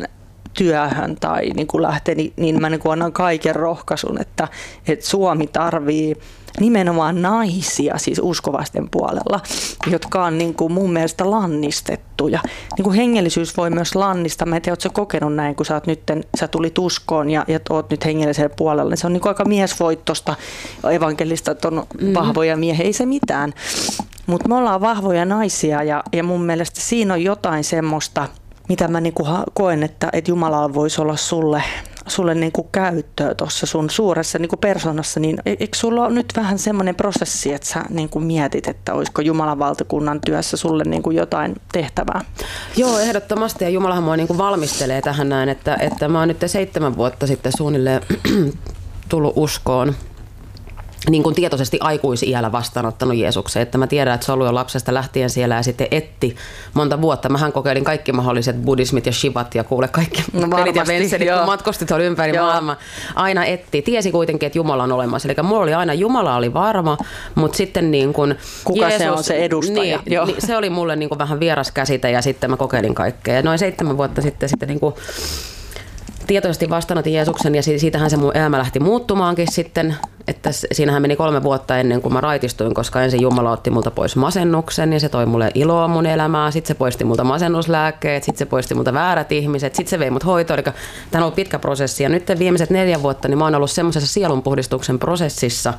työhön tai niin kuin lähteä, niin, niin mä niin kuin annan kaiken rohkaisun, että, että Suomi tarvii nimenomaan naisia siis uskovaisten puolella, jotka on niin kuin mun mielestä lannistettuja. Niin kuin hengellisyys voi myös lannistaa. Mä en tiedä, ootko sä kokenut näin, kun sä, oot nyt, sä tulit uskoon ja, ja oot nyt hengellisellä puolella. Se on niin kuin aika miesvoittosta evankelista, että on mm-hmm. vahvoja miehiä, ei se mitään. Mutta me ollaan vahvoja naisia ja, ja mun mielestä siinä on jotain semmoista, mitä mä niinku koen, että, että Jumalalla voisi olla sulle, sulle niinku käyttöä tuossa sun suuressa niinku persoonassa, niin eikö sulla ole nyt vähän semmoinen prosessi, että sä niinku mietit, että olisiko Jumalan valtakunnan työssä sulle niinku jotain tehtävää? Joo, ehdottomasti, ja Jumalahan mua niinku valmistelee tähän näin, että, että mä oon nyt seitsemän vuotta sitten suunnilleen tullut uskoon. Niin kuin tietoisesti aikuisiällä vastaanottanut Jeesuksen, että mä tiedän, että se on ollut jo lapsesta lähtien siellä ja sitten etti monta vuotta. Mähän kokeilin kaikki mahdolliset buddhismit ja shivat ja kuule kaikki no pelit ja venselit, kun matkustin tuolla ympäri joo. maailmaa. Aina etti. Tiesi kuitenkin, että Jumala on olemassa. Eli mulla oli aina, Jumala oli varma, mutta sitten niin kuin kuka Jeesus, se on se edustaja? Niin, niin, se oli mulle niin kuin vähän vieras käsite ja sitten mä kokeilin kaikkea. Ja noin seitsemän vuotta sitten, sitten niin kuin tietoisesti vastaanotin Jeesuksen ja siitähän se mun elämä lähti muuttumaankin sitten, että siinähän meni kolme vuotta ennen kuin mä raitistuin, koska ensin Jumala otti multa pois masennuksen ja se toi mulle iloa mun elämään, sitten se poisti multa masennuslääkkeet, sitten se poisti multa väärät ihmiset, sitten se vei mut hoitoon, eli tämä on ollut pitkä prosessi ja nyt viimeiset neljä vuotta niin mä oon ollut semmoisessa sielunpuhdistuksen prosessissa,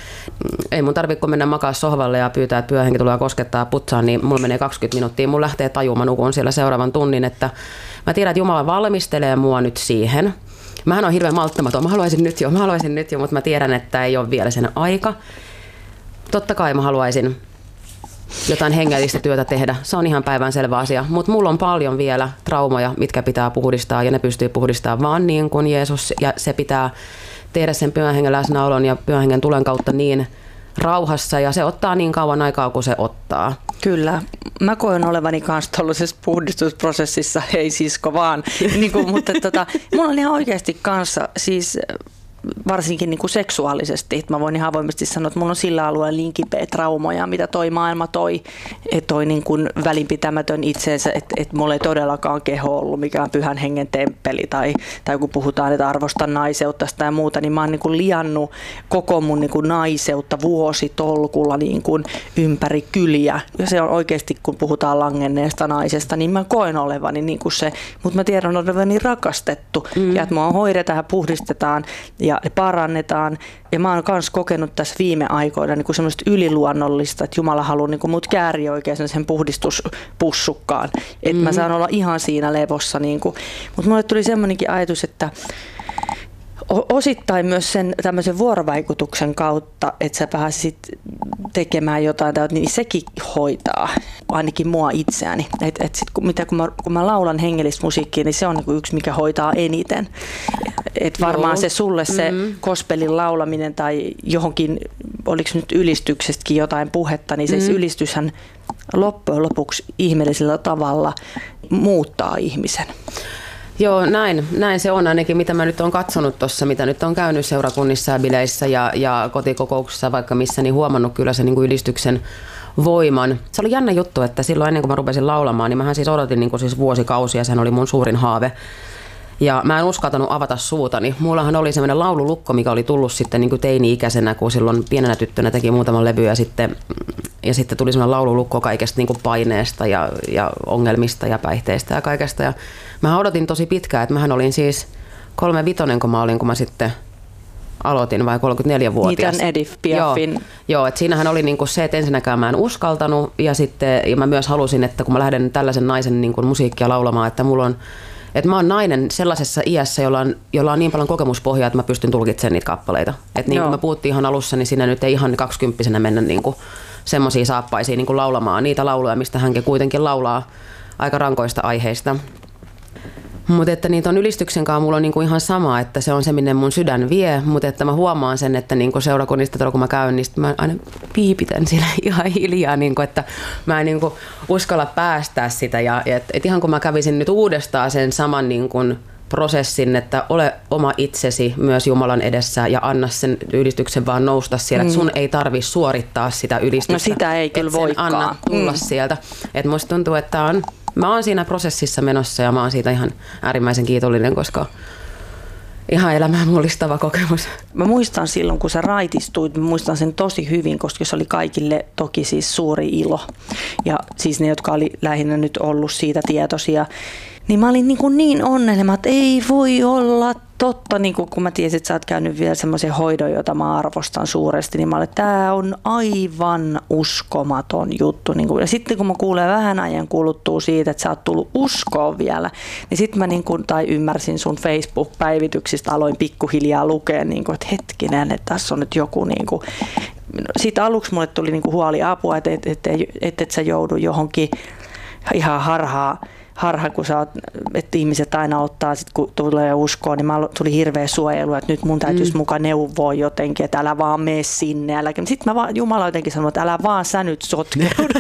ei mun tarvitse kun mennä makaa sohvalle ja pyytää, että pyöhenki tulee koskettaa putsaan, niin mulla menee kaksikymmentä minuuttia. Mun lähtee tajua, mä nukun siellä seuraavan tunnin, että mä tiedän, että Jumala valmistelee mua nyt siihen. Mähän on hirveän malttamaton, mä haluaisin nyt jo, mä haluaisin nyt jo, mutta mä tiedän, että ei ole vielä sen aika. Totta kai mä haluaisin jotain hengellistä työtä tehdä, se on ihan päivänselvä asia, mutta mulla on paljon vielä traumoja, mitkä pitää puhdistaa ja ne pystyy puhdistamaan vaan niin kuin Jeesus ja se pitää tehdä sen pyhän hengen läsnäolon ja pyhän hengen tulen kautta niin rauhassa ja se ottaa niin kauan aikaa kuin se ottaa. Kyllä. Mä koen olevani kanssa tuollaisessa puhdistusprosessissa, ei sisko vaan, niin kuin, mutta tota, mulla on ihan oikeasti kanssa siis varsinkin niin kuin seksuaalisesti, että mä voin ihan avoimesti sanoa, että mulla on sillä alueella niin kipeä traumoja, mitä toi maailma toi, että toi niin kuin välinpitämätön itseensä, että, että mulla ei todellakaan keho ollut mikään pyhän hengen temppeli tai, tai kun puhutaan, että arvostan naiseutta tai muuta, niin mä oon niin kuin liannut koko mun niin kuin naiseutta vuositolkulla niin kuin ympäri kyliä. Ja se on oikeasti, kun puhutaan langenneesta naisesta, niin mä koen olevani niin kuin se, mutta mä tiedän olevani rakastettu mm. ja että mua hoidetaan ja puhdistetaan ja parannetaan. Ja mä oon myös kokenut tässä viime aikoina niin kuin semmoista yliluonnollista, että Jumala haluaa niin kuin mut kääriä oikein sen puhdistuspussukkaan. Että mm-hmm. mä saan olla ihan siinä levossa. Niin kuin. Mutta mulle tuli semmoinenkin ajatus, että osittain myös sen tämmöisen vuorovaikutuksen kautta, että sä pääsit tekemään jotain, niin sekin hoitaa ainakin mua itseäni. Et, et sit, kun, mitä, kun, mä, kun mä laulan hengellistä musiikkia, niin se on niinku yksi, mikä hoitaa eniten. Et varmaan Joo. se sulle se mm-hmm. gospelin laulaminen tai johonkin, oliko nyt ylistyksestäkin jotain puhetta, niin se mm-hmm. ylistyshän loppujen lopuksi ihmeellisellä tavalla muuttaa ihmisen. Joo, näin, näin se on ainakin, mitä mä nyt oon katsonut tuossa, mitä nyt on käynyt seurakunnissa ja bileissä ja, ja kotikokouksissa vaikka missä, niin huomannut kyllä sen niin kuin ylistyksen voiman. Se oli jännä juttu, että silloin ennen kuin mä rupesin laulamaan, niin mähän siis odotin niin kuin siis vuosikausia, sehän oli mun suurin haave. Ja mä en uskaltanut avata suutani. Mullahan oli semmoinen laululukko, mikä oli tullut sitten niin kuin teini-ikäisenä, kun silloin pienenä tyttönä teki muutaman levy ja sitten, ja sitten tuli semmoinen laululukko kaikesta niin kuin paineesta ja, ja ongelmista ja päihteistä ja kaikesta. Ja mä odotin tosi pitkään, että mähän olin siis kolme vitonen, kun mä olin, kun mä sitten aloitin, vai kolmekymmentäneljävuotias. Niitä Edith Piafin. Joo, joo, että siinähän oli niinku se, että ensinnäkään mä en uskaltanut ja sitten ja mä myös halusin, että kun mä lähden tällaisen naisen niinku musiikkia laulamaan, että mulla on että mä oon nainen sellaisessa iässä, jolla on, jolla on niin paljon kokemuspohjaa, että mä pystyn tulkitsemaan niitä kappaleita. Että niin kuin me puhuttiin ihan alussa, niin siinä nyt ei ihan kaksikymppisenä mennä niin kuin semmoisia saappaisia niin kuin laulamaan niitä lauluja, mistä hänkin kuitenkin laulaa aika rankoista aiheista. Mutta että niitä on ylistyksen kanssa mulla on niinku ihan sama, että se on se, minne mun sydän vie, mutta että mä huomaan sen, että niinku seurakunnista tuolla kun mä käyn, niin mä aina piipitän siellä ihan hiljaa, niinku, että mä en niinku uskalla päästää sitä. Ja et, et ihan kun mä kävisin nyt uudestaan sen saman niinku prosessin, että ole oma itsesi myös Jumalan edessä ja anna sen ylistyksen vaan nousta siellä, mm. että sun ei tarvitse suorittaa sitä ylistystä. No sitä ei kyllä voikaan. Anna tulla mm. sieltä. Et musta tuntuu, että on mä oon siinä prosessissa menossa ja mä oon siitä ihan äärimmäisen kiitollinen, koska ihan elämää mullistava kokemus. Mä muistan silloin, kun sä raitistuit, mä muistan sen tosi hyvin, koska se oli kaikille toki siis suuri ilo. Ja siis ne, jotka oli lähinnä nyt ollut siitä tietoisia, niin mä olin niin, kuin niin onnellinen, että ei voi olla totta, niin kuin kun mä tiesin, että sä oot käynyt vielä semmoisen hoidon, jota mä arvostan suuresti, niin mä olin, että tää on aivan uskomaton juttu. Niin kuin, ja sitten kun mä kuulen vähän ajan kuluttua siitä, että sä oot tullut uskoon vielä, niin sitten mä niin kuin, tai ymmärsin sun Facebook-päivityksistä, aloin pikkuhiljaa lukea, niin kuin, että hetkinen, että tässä on nyt joku niin kuin, siitä aluksi mulle tuli niin kuin huoli apua, että et, et, et, et, et sä joudu johonkin ihan harhaa, harha, kun sä oot, että ihmiset aina ottaa, sit, kun tulee uskoon, niin mä tuli hirveä suojelu, että nyt mun täytyisi mm. mukaan neuvoa jotenkin, että älä vaan mene sinne. Sitten mä vaan, Jumala jotenkin sanoi, että älä vaan sä nyt sotkeudu,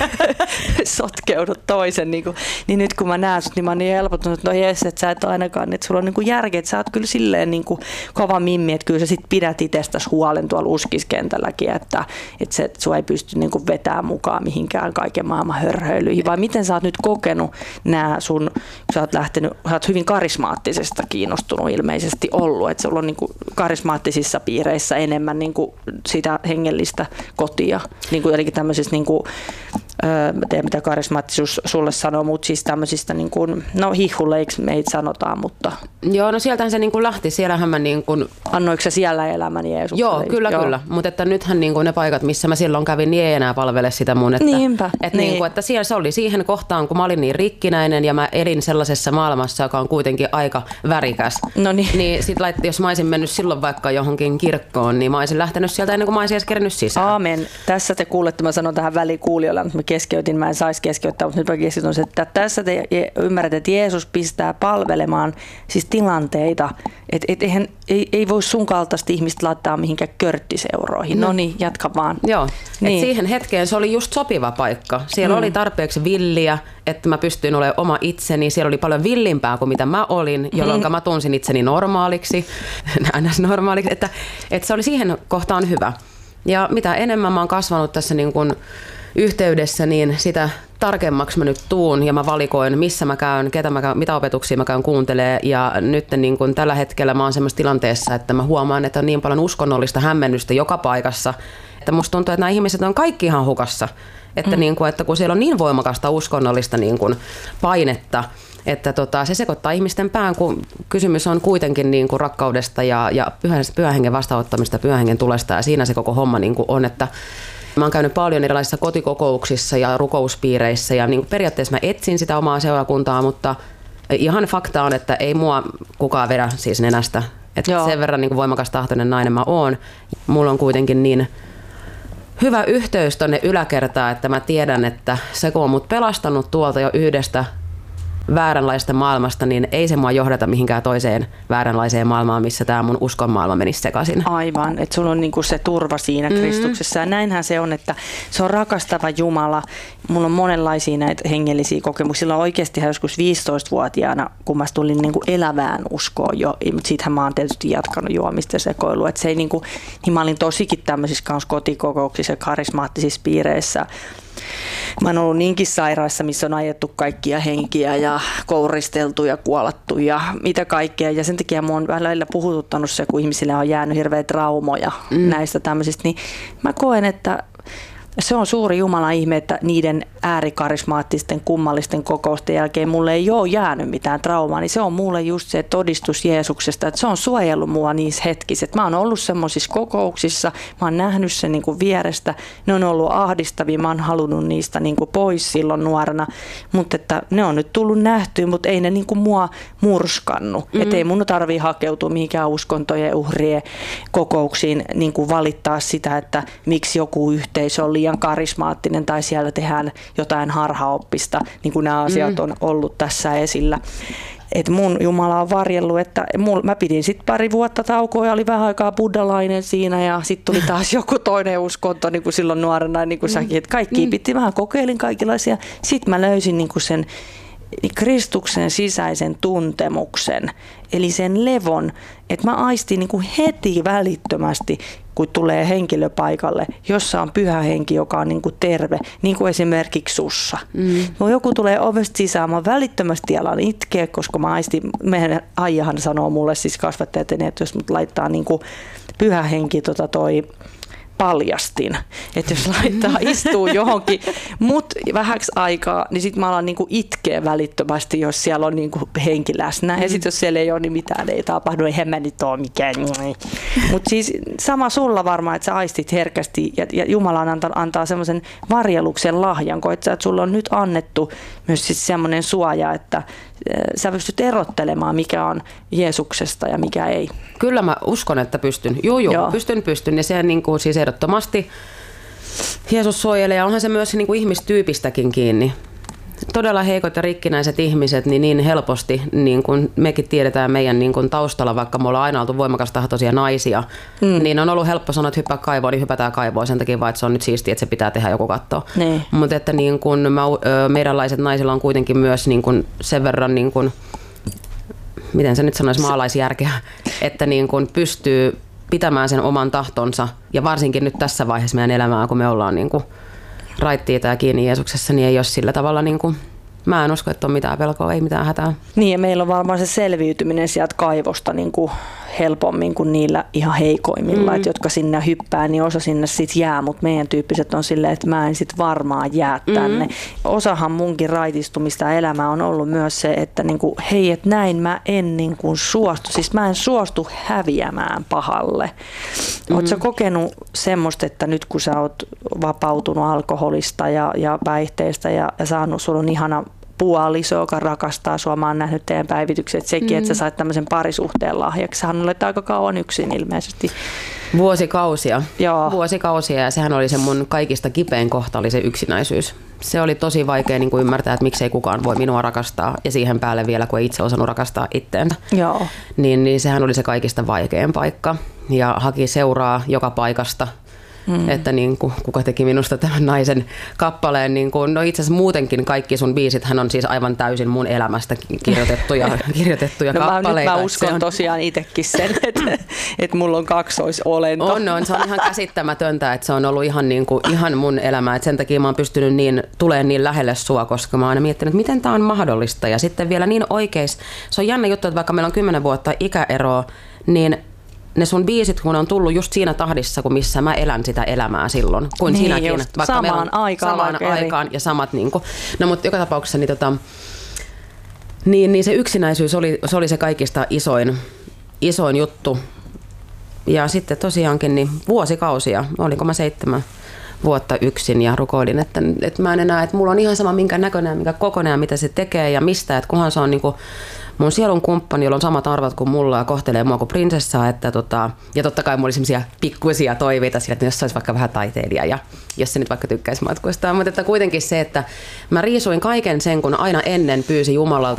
sotkeudu toisen. Niin, kuin, niin nyt kun mä näen sut, niin mä oon niin helpottunut, että no jes, että sä et ainakaan, että sulla on niin kuin järkeä, että sä oot kyllä silleen niin kuin kova mimmi, että kyllä sä sit pidät itsestäsi huolen tuolla uskiskentälläkin, että, että, se, että sua ei pysty niin kuin vetämään mukaan mihinkään kaiken maailman hörhöilyihin. Vai miten sä oot nyt kokenut nämä sun, kun sä oot lähtenyt, sä oot hyvin karismaattisesta kiinnostunut ilmeisesti ollut, että sulla on niin kuin karismaattisissa piireissä enemmän niin kuin sitä hengellistä kotia, niin kuin, eli tämmöisistä, niin kuin, mä tiedän mitä karismaattisuus sulle sanoo, mutta siis tämmöisistä, niin kuin, no hihuleiksi meitä sanotaan, mutta... Joo, no sieltähän se niin kuin lähti, siellähän mä niin kuin... Annoiko sä siellä elämäni Jeesukselle? Joo, kyllä, Joo. kyllä, mutta että nythän niin kuin ne paikat, missä mä silloin kävin, niin ei enää palvele sitä mun, että... Niinpä, että, niin. niin kuin, että siellä se oli siihen kohtaan, kun mä olin niin rikkinäinen ja mä elin sellaisessa maailmassa, joka on kuitenkin aika värikäs. No niin. Niin sit laitti, jos mä olisin mennyt silloin vaikka johonkin kirkkoon, niin mä olisin lähtenyt sieltä ennen kuin mä olisin edes kerännyt sisään. Aamen. Tässä te kuulette, mä sanon tähän välikuulijoille, mutta mä keskeytin, mä en saisi keskeyttää, mutta nyt mä keskeytän, että tässä te ymmärrätte, että Jeesus pistää palvelemaan siis tilanteita, että et eihän, ei, ei voi sun kaltaista ihmistä laittaa mihinkään körttiseuroihin. No, no niin, jatka vaan. Joo, niin. Et siihen hetkeen se oli just sopiva paikka. Siellä mm. oli tarpeeksi villiä, että mä pystyin olemaan oma itseni. Siellä oli paljon villimpää kuin mitä mä olin, jolloin mm. mä tunsin itseni normaaliksi, ns. normaaliksi, että, että se oli siihen kohtaan hyvä. Ja mitä enemmän mä oon kasvanut tässä niin kuin yhteydessä, niin sitä tarkemmaksi mä nyt tuun ja mä valikoin, missä mä käyn, ketä mä käyn, mitä opetuksia mä käyn kuuntelee. Ja nyt niin kun tällä hetkellä mä oon semmoisessa tilanteessa, että mä huomaan, että on niin paljon uskonnollista hämmennystä joka paikassa, että musta tuntuu, että nämä ihmiset on kaikki ihan hukassa. Että, mm. niin kun, että kun siellä on niin voimakasta uskonnollista niin kun painetta, että tota, se sekoittaa ihmisten pään, kun kysymys on kuitenkin niin kuin rakkaudesta ja, ja pyhän, pyhän hengen vastaanottamista, pyhän hengen tulesta, ja siinä se koko homma niin kuin on, että mä oon käynyt paljon erilaisissa kotikokouksissa ja rukouspiireissä ja niin kuin periaatteessa mä etsin sitä omaa seurakuntaa, mutta ihan fakta on, että ei mua kukaan vedä siis nenästä. Että sen verran niin kuin voimakas tahtoinen nainen mä oon. Mulla on kuitenkin niin hyvä yhteys tonne yläkertaan, että mä tiedän, että se kun on mut pelastanut tuolta jo yhdestä vääränlaista maailmasta, niin ei se mua johdata mihinkään toiseen vääränlaiseen maailmaan, missä tämä mun uskon maailma menisi sekaisin. Aivan, että sulla on niinku se turva siinä mm-hmm. Kristuksessa. Ja näinhän se on, että se on rakastava Jumala. Mulla on monenlaisia näitä hengellisiä kokemuksia. Silloin oikeasti joskus viisitoistavuotiaana, kun mä tulin niinku elävään uskoon jo, mutta siitähän mä oon tietysti jatkanut juomista ja sekoilua. Että se ei niinku, niin mä olin tosikin tämmöisissä kanssa kotikokouksissa ja karismaattisissa piireissä. Mä oon ollut niinkin sairaissa, missä on ajettu kaikkia henkiä ja kouristeltu ja kuolattu ja mitä kaikkea. Ja sen takia mua on välillä puhututtanut se, kun ihmisille on jäänyt hirveä traumoja mm. näistä tämmöisistä. Niin mä koen, että se on suuri Jumalan ihme, että niiden äärikarismaattisten kummallisten kokousten jälkeen mulle ei ole jäänyt mitään traumaa, niin se on mulle just se todistus Jeesuksesta, että se on suojellut mua niissä hetkissä. Että mä oon ollut semmoisissa kokouksissa, mä oon nähnyt sen niin kuin vierestä, ne on ollut ahdistavia, mä oon halunnut niistä niin kuin pois silloin nuorena, mutta että ne on nyt tullut nähtyä, mutta ei ne niin kuin mua murskannut. Mm-hmm. Että ei mun tarvii hakeutua mihinkään uskontojen uhrien kokouksiin niin kuin valittaa sitä, että miksi joku yhteisö on liian karismaattinen tai siellä tehdään jotain harhaoppista, niin kuin nämä asiat on ollut tässä esillä. Et mun Jumala on varjellut, että mul, mä pidin sitten pari vuotta taukoa ja oli vähän aikaa buddhalainen siinä ja sitten tuli taas joku toinen uskonto niin kuin silloin nuorena, niin kuin säkin, että kaikki piti, vähän kokeilin kaikenlaisia. Sitten mä löysin niin kuin sen niin Kristuksen sisäisen tuntemuksen, eli sen levon, että mä aistin niin kuin heti välittömästi, kun tulee henkilö paikalle, jossa on pyhä henki, joka on niin kuin terve, niin kuin esimerkiksi sussa. Mm. No, joku tulee ovesta sisään, mä välittömästi alan itkeä, koska mä aistin, meidän Aijahan sanoo mulle, siis kasvattajat, että jos mut laittaa niin kuin pyhä henki tota toi paljastin, että jos laittaa istuu johonkin mut vähäksi aikaa, niin sitten mä alan niinku itkeä välittömästi, jos siellä on niinku henki läsnä. Mm. Ja sitten jos siellä ei ole, niin mitään ei tapahdu, eihän mä nyt ole mikään. Mutta siis sama sulla varmaan, että sä aistit herkästi ja, ja Jumala antaa, antaa semmoisen varjeluksen lahjan, koet sä, että sulla on nyt annettu myös siis semmoinen suoja, että sä pystyt erottelemaan, mikä on Jeesuksesta ja mikä ei. Kyllä mä uskon, että pystyn. Juu, juu, Joo. pystyn, pystyn. Ja se niin kuin, siis ehdottomasti Jeesus suojelee ja onhan se myös niin kuin ihmistyypistäkin kiinni. Todella heikot ja rikkinäiset ihmiset, niin, niin helposti, niin kuin mekin tiedetään meidän niin kuin taustalla, vaikka me ollaan aina oltu voimakastahtoisia naisia, mm. niin on ollut helppo sanoa, että hyppää kaivoon, niin hypätään kaivoon sen takia vaan, että se on nyt siistiä, että se pitää tehdä joku katsoa. Niin. Mutta että niin kuin mä, meidänlaiset naisilla on kuitenkin myös niin kuin sen verran, niin kuin, miten se nyt sanoisi, maalaisjärkeä, että niin kuin pystyy pitämään sen oman tahtonsa ja varsinkin nyt tässä vaiheessa meidän elämää, kun me ollaan niin kuin raittiita ja kiinni Jeesuksessa, niin ei ole sillä tavalla, niin kuin, mä en usko, että on mitään pelkoa, ei mitään hätää. Niin, ja meillä on varmaan se selviytyminen sieltä kaivosta niin kuin helpommin kuin niillä ihan heikoimmilla, mm. että jotka sinne hyppää, niin osa sinne sitten jää, mutta meidän tyyppiset on silleen, että mä en sitten varmaan jää tänne. Mm. Osahan munkin raitistumista elämää on ollut myös se, että niin kuin, hei, että näin mä en niin kuin suostu, siis mä en suostu häviämään pahalle. Mm. Ootko sä kokenut semmoista, että nyt kun sä oot vapautunut alkoholista ja, ja päihteistä ja, ja saanut, sulla on ihana puoliso, joka rakastaa sua. Mä oon nähnyt teidän päivitykset. Sekin, mm. että sä sait tämmöisen parisuhteen lahjaksi. Hän olet aika kauan yksin ilmeisesti. Vuosikausia. Joo. Vuosikausia ja sehän oli se mun kaikista kipein kohta, oli se yksinäisyys. Se oli tosi vaikea niin kuin ymmärtää, että miksei kukaan voi minua rakastaa ja siihen päälle vielä, kun ei itse osannut rakastaa itteensä. Joo. Niin, niin sehän oli se kaikista vaikein paikka ja haki seuraa joka paikasta. Mm. Että niin kuin, kuka teki minusta tämän naisen kappaleen. Niin kuin, no itse asiassa muutenkin kaikki sun biisit, hän on siis aivan täysin mun elämästä kirjoitettuja, kirjoitettuja no, kappaleita. Mä, nyt mä uskon on tosiaan itsekin sen, että, että mulla on kaksoisolento. On, on, se on ihan käsittämätöntä, että se on ollut ihan, niin kuin, ihan mun elämä. Että sen takia mä oon pystynyt niin, tulemaan niin lähelle sua, koska mä oon aina miettinyt, että miten tää on mahdollista. Ja sitten vielä niin oikeis. Se on jännä juttu, että vaikka meillä on kymmenen vuotta ikäeroa, niin ne sun biisit, kun on tullut just siinä tahdissa, kun missä mä elän sitä elämää silloin, kuin niin sinäkin. Just, vaikka samaan aikaan. Samaan aikaan ja samat niin kuin. No mutta joka tapauksessa niin, tota, niin, niin se yksinäisyys oli se, oli se kaikista isoin, isoin juttu. Ja sitten tosiaankin niin vuosikausia, olinko mä seitsemän vuotta yksin ja rukoilin, että, että mä en enää, että mulla on ihan sama minkä näköinen, minkä kokoinen ja mitä se tekee ja mistä, että kunhan se on niin kuin mun sielun kumppani, jolla on samat arvot kuin mulla ja kohtelee mua kuin prinsessaa. Että tota, ja totta kai mulla oli semmoisia pikkuisia toiveita sillä, että jos se olisi vaikka vähän taiteilija ja jos se nyt vaikka tykkäisi matkustaa. Mutta että kuitenkin se, että mä riisuin kaiken sen, kun aina ennen pyysi Jumalalta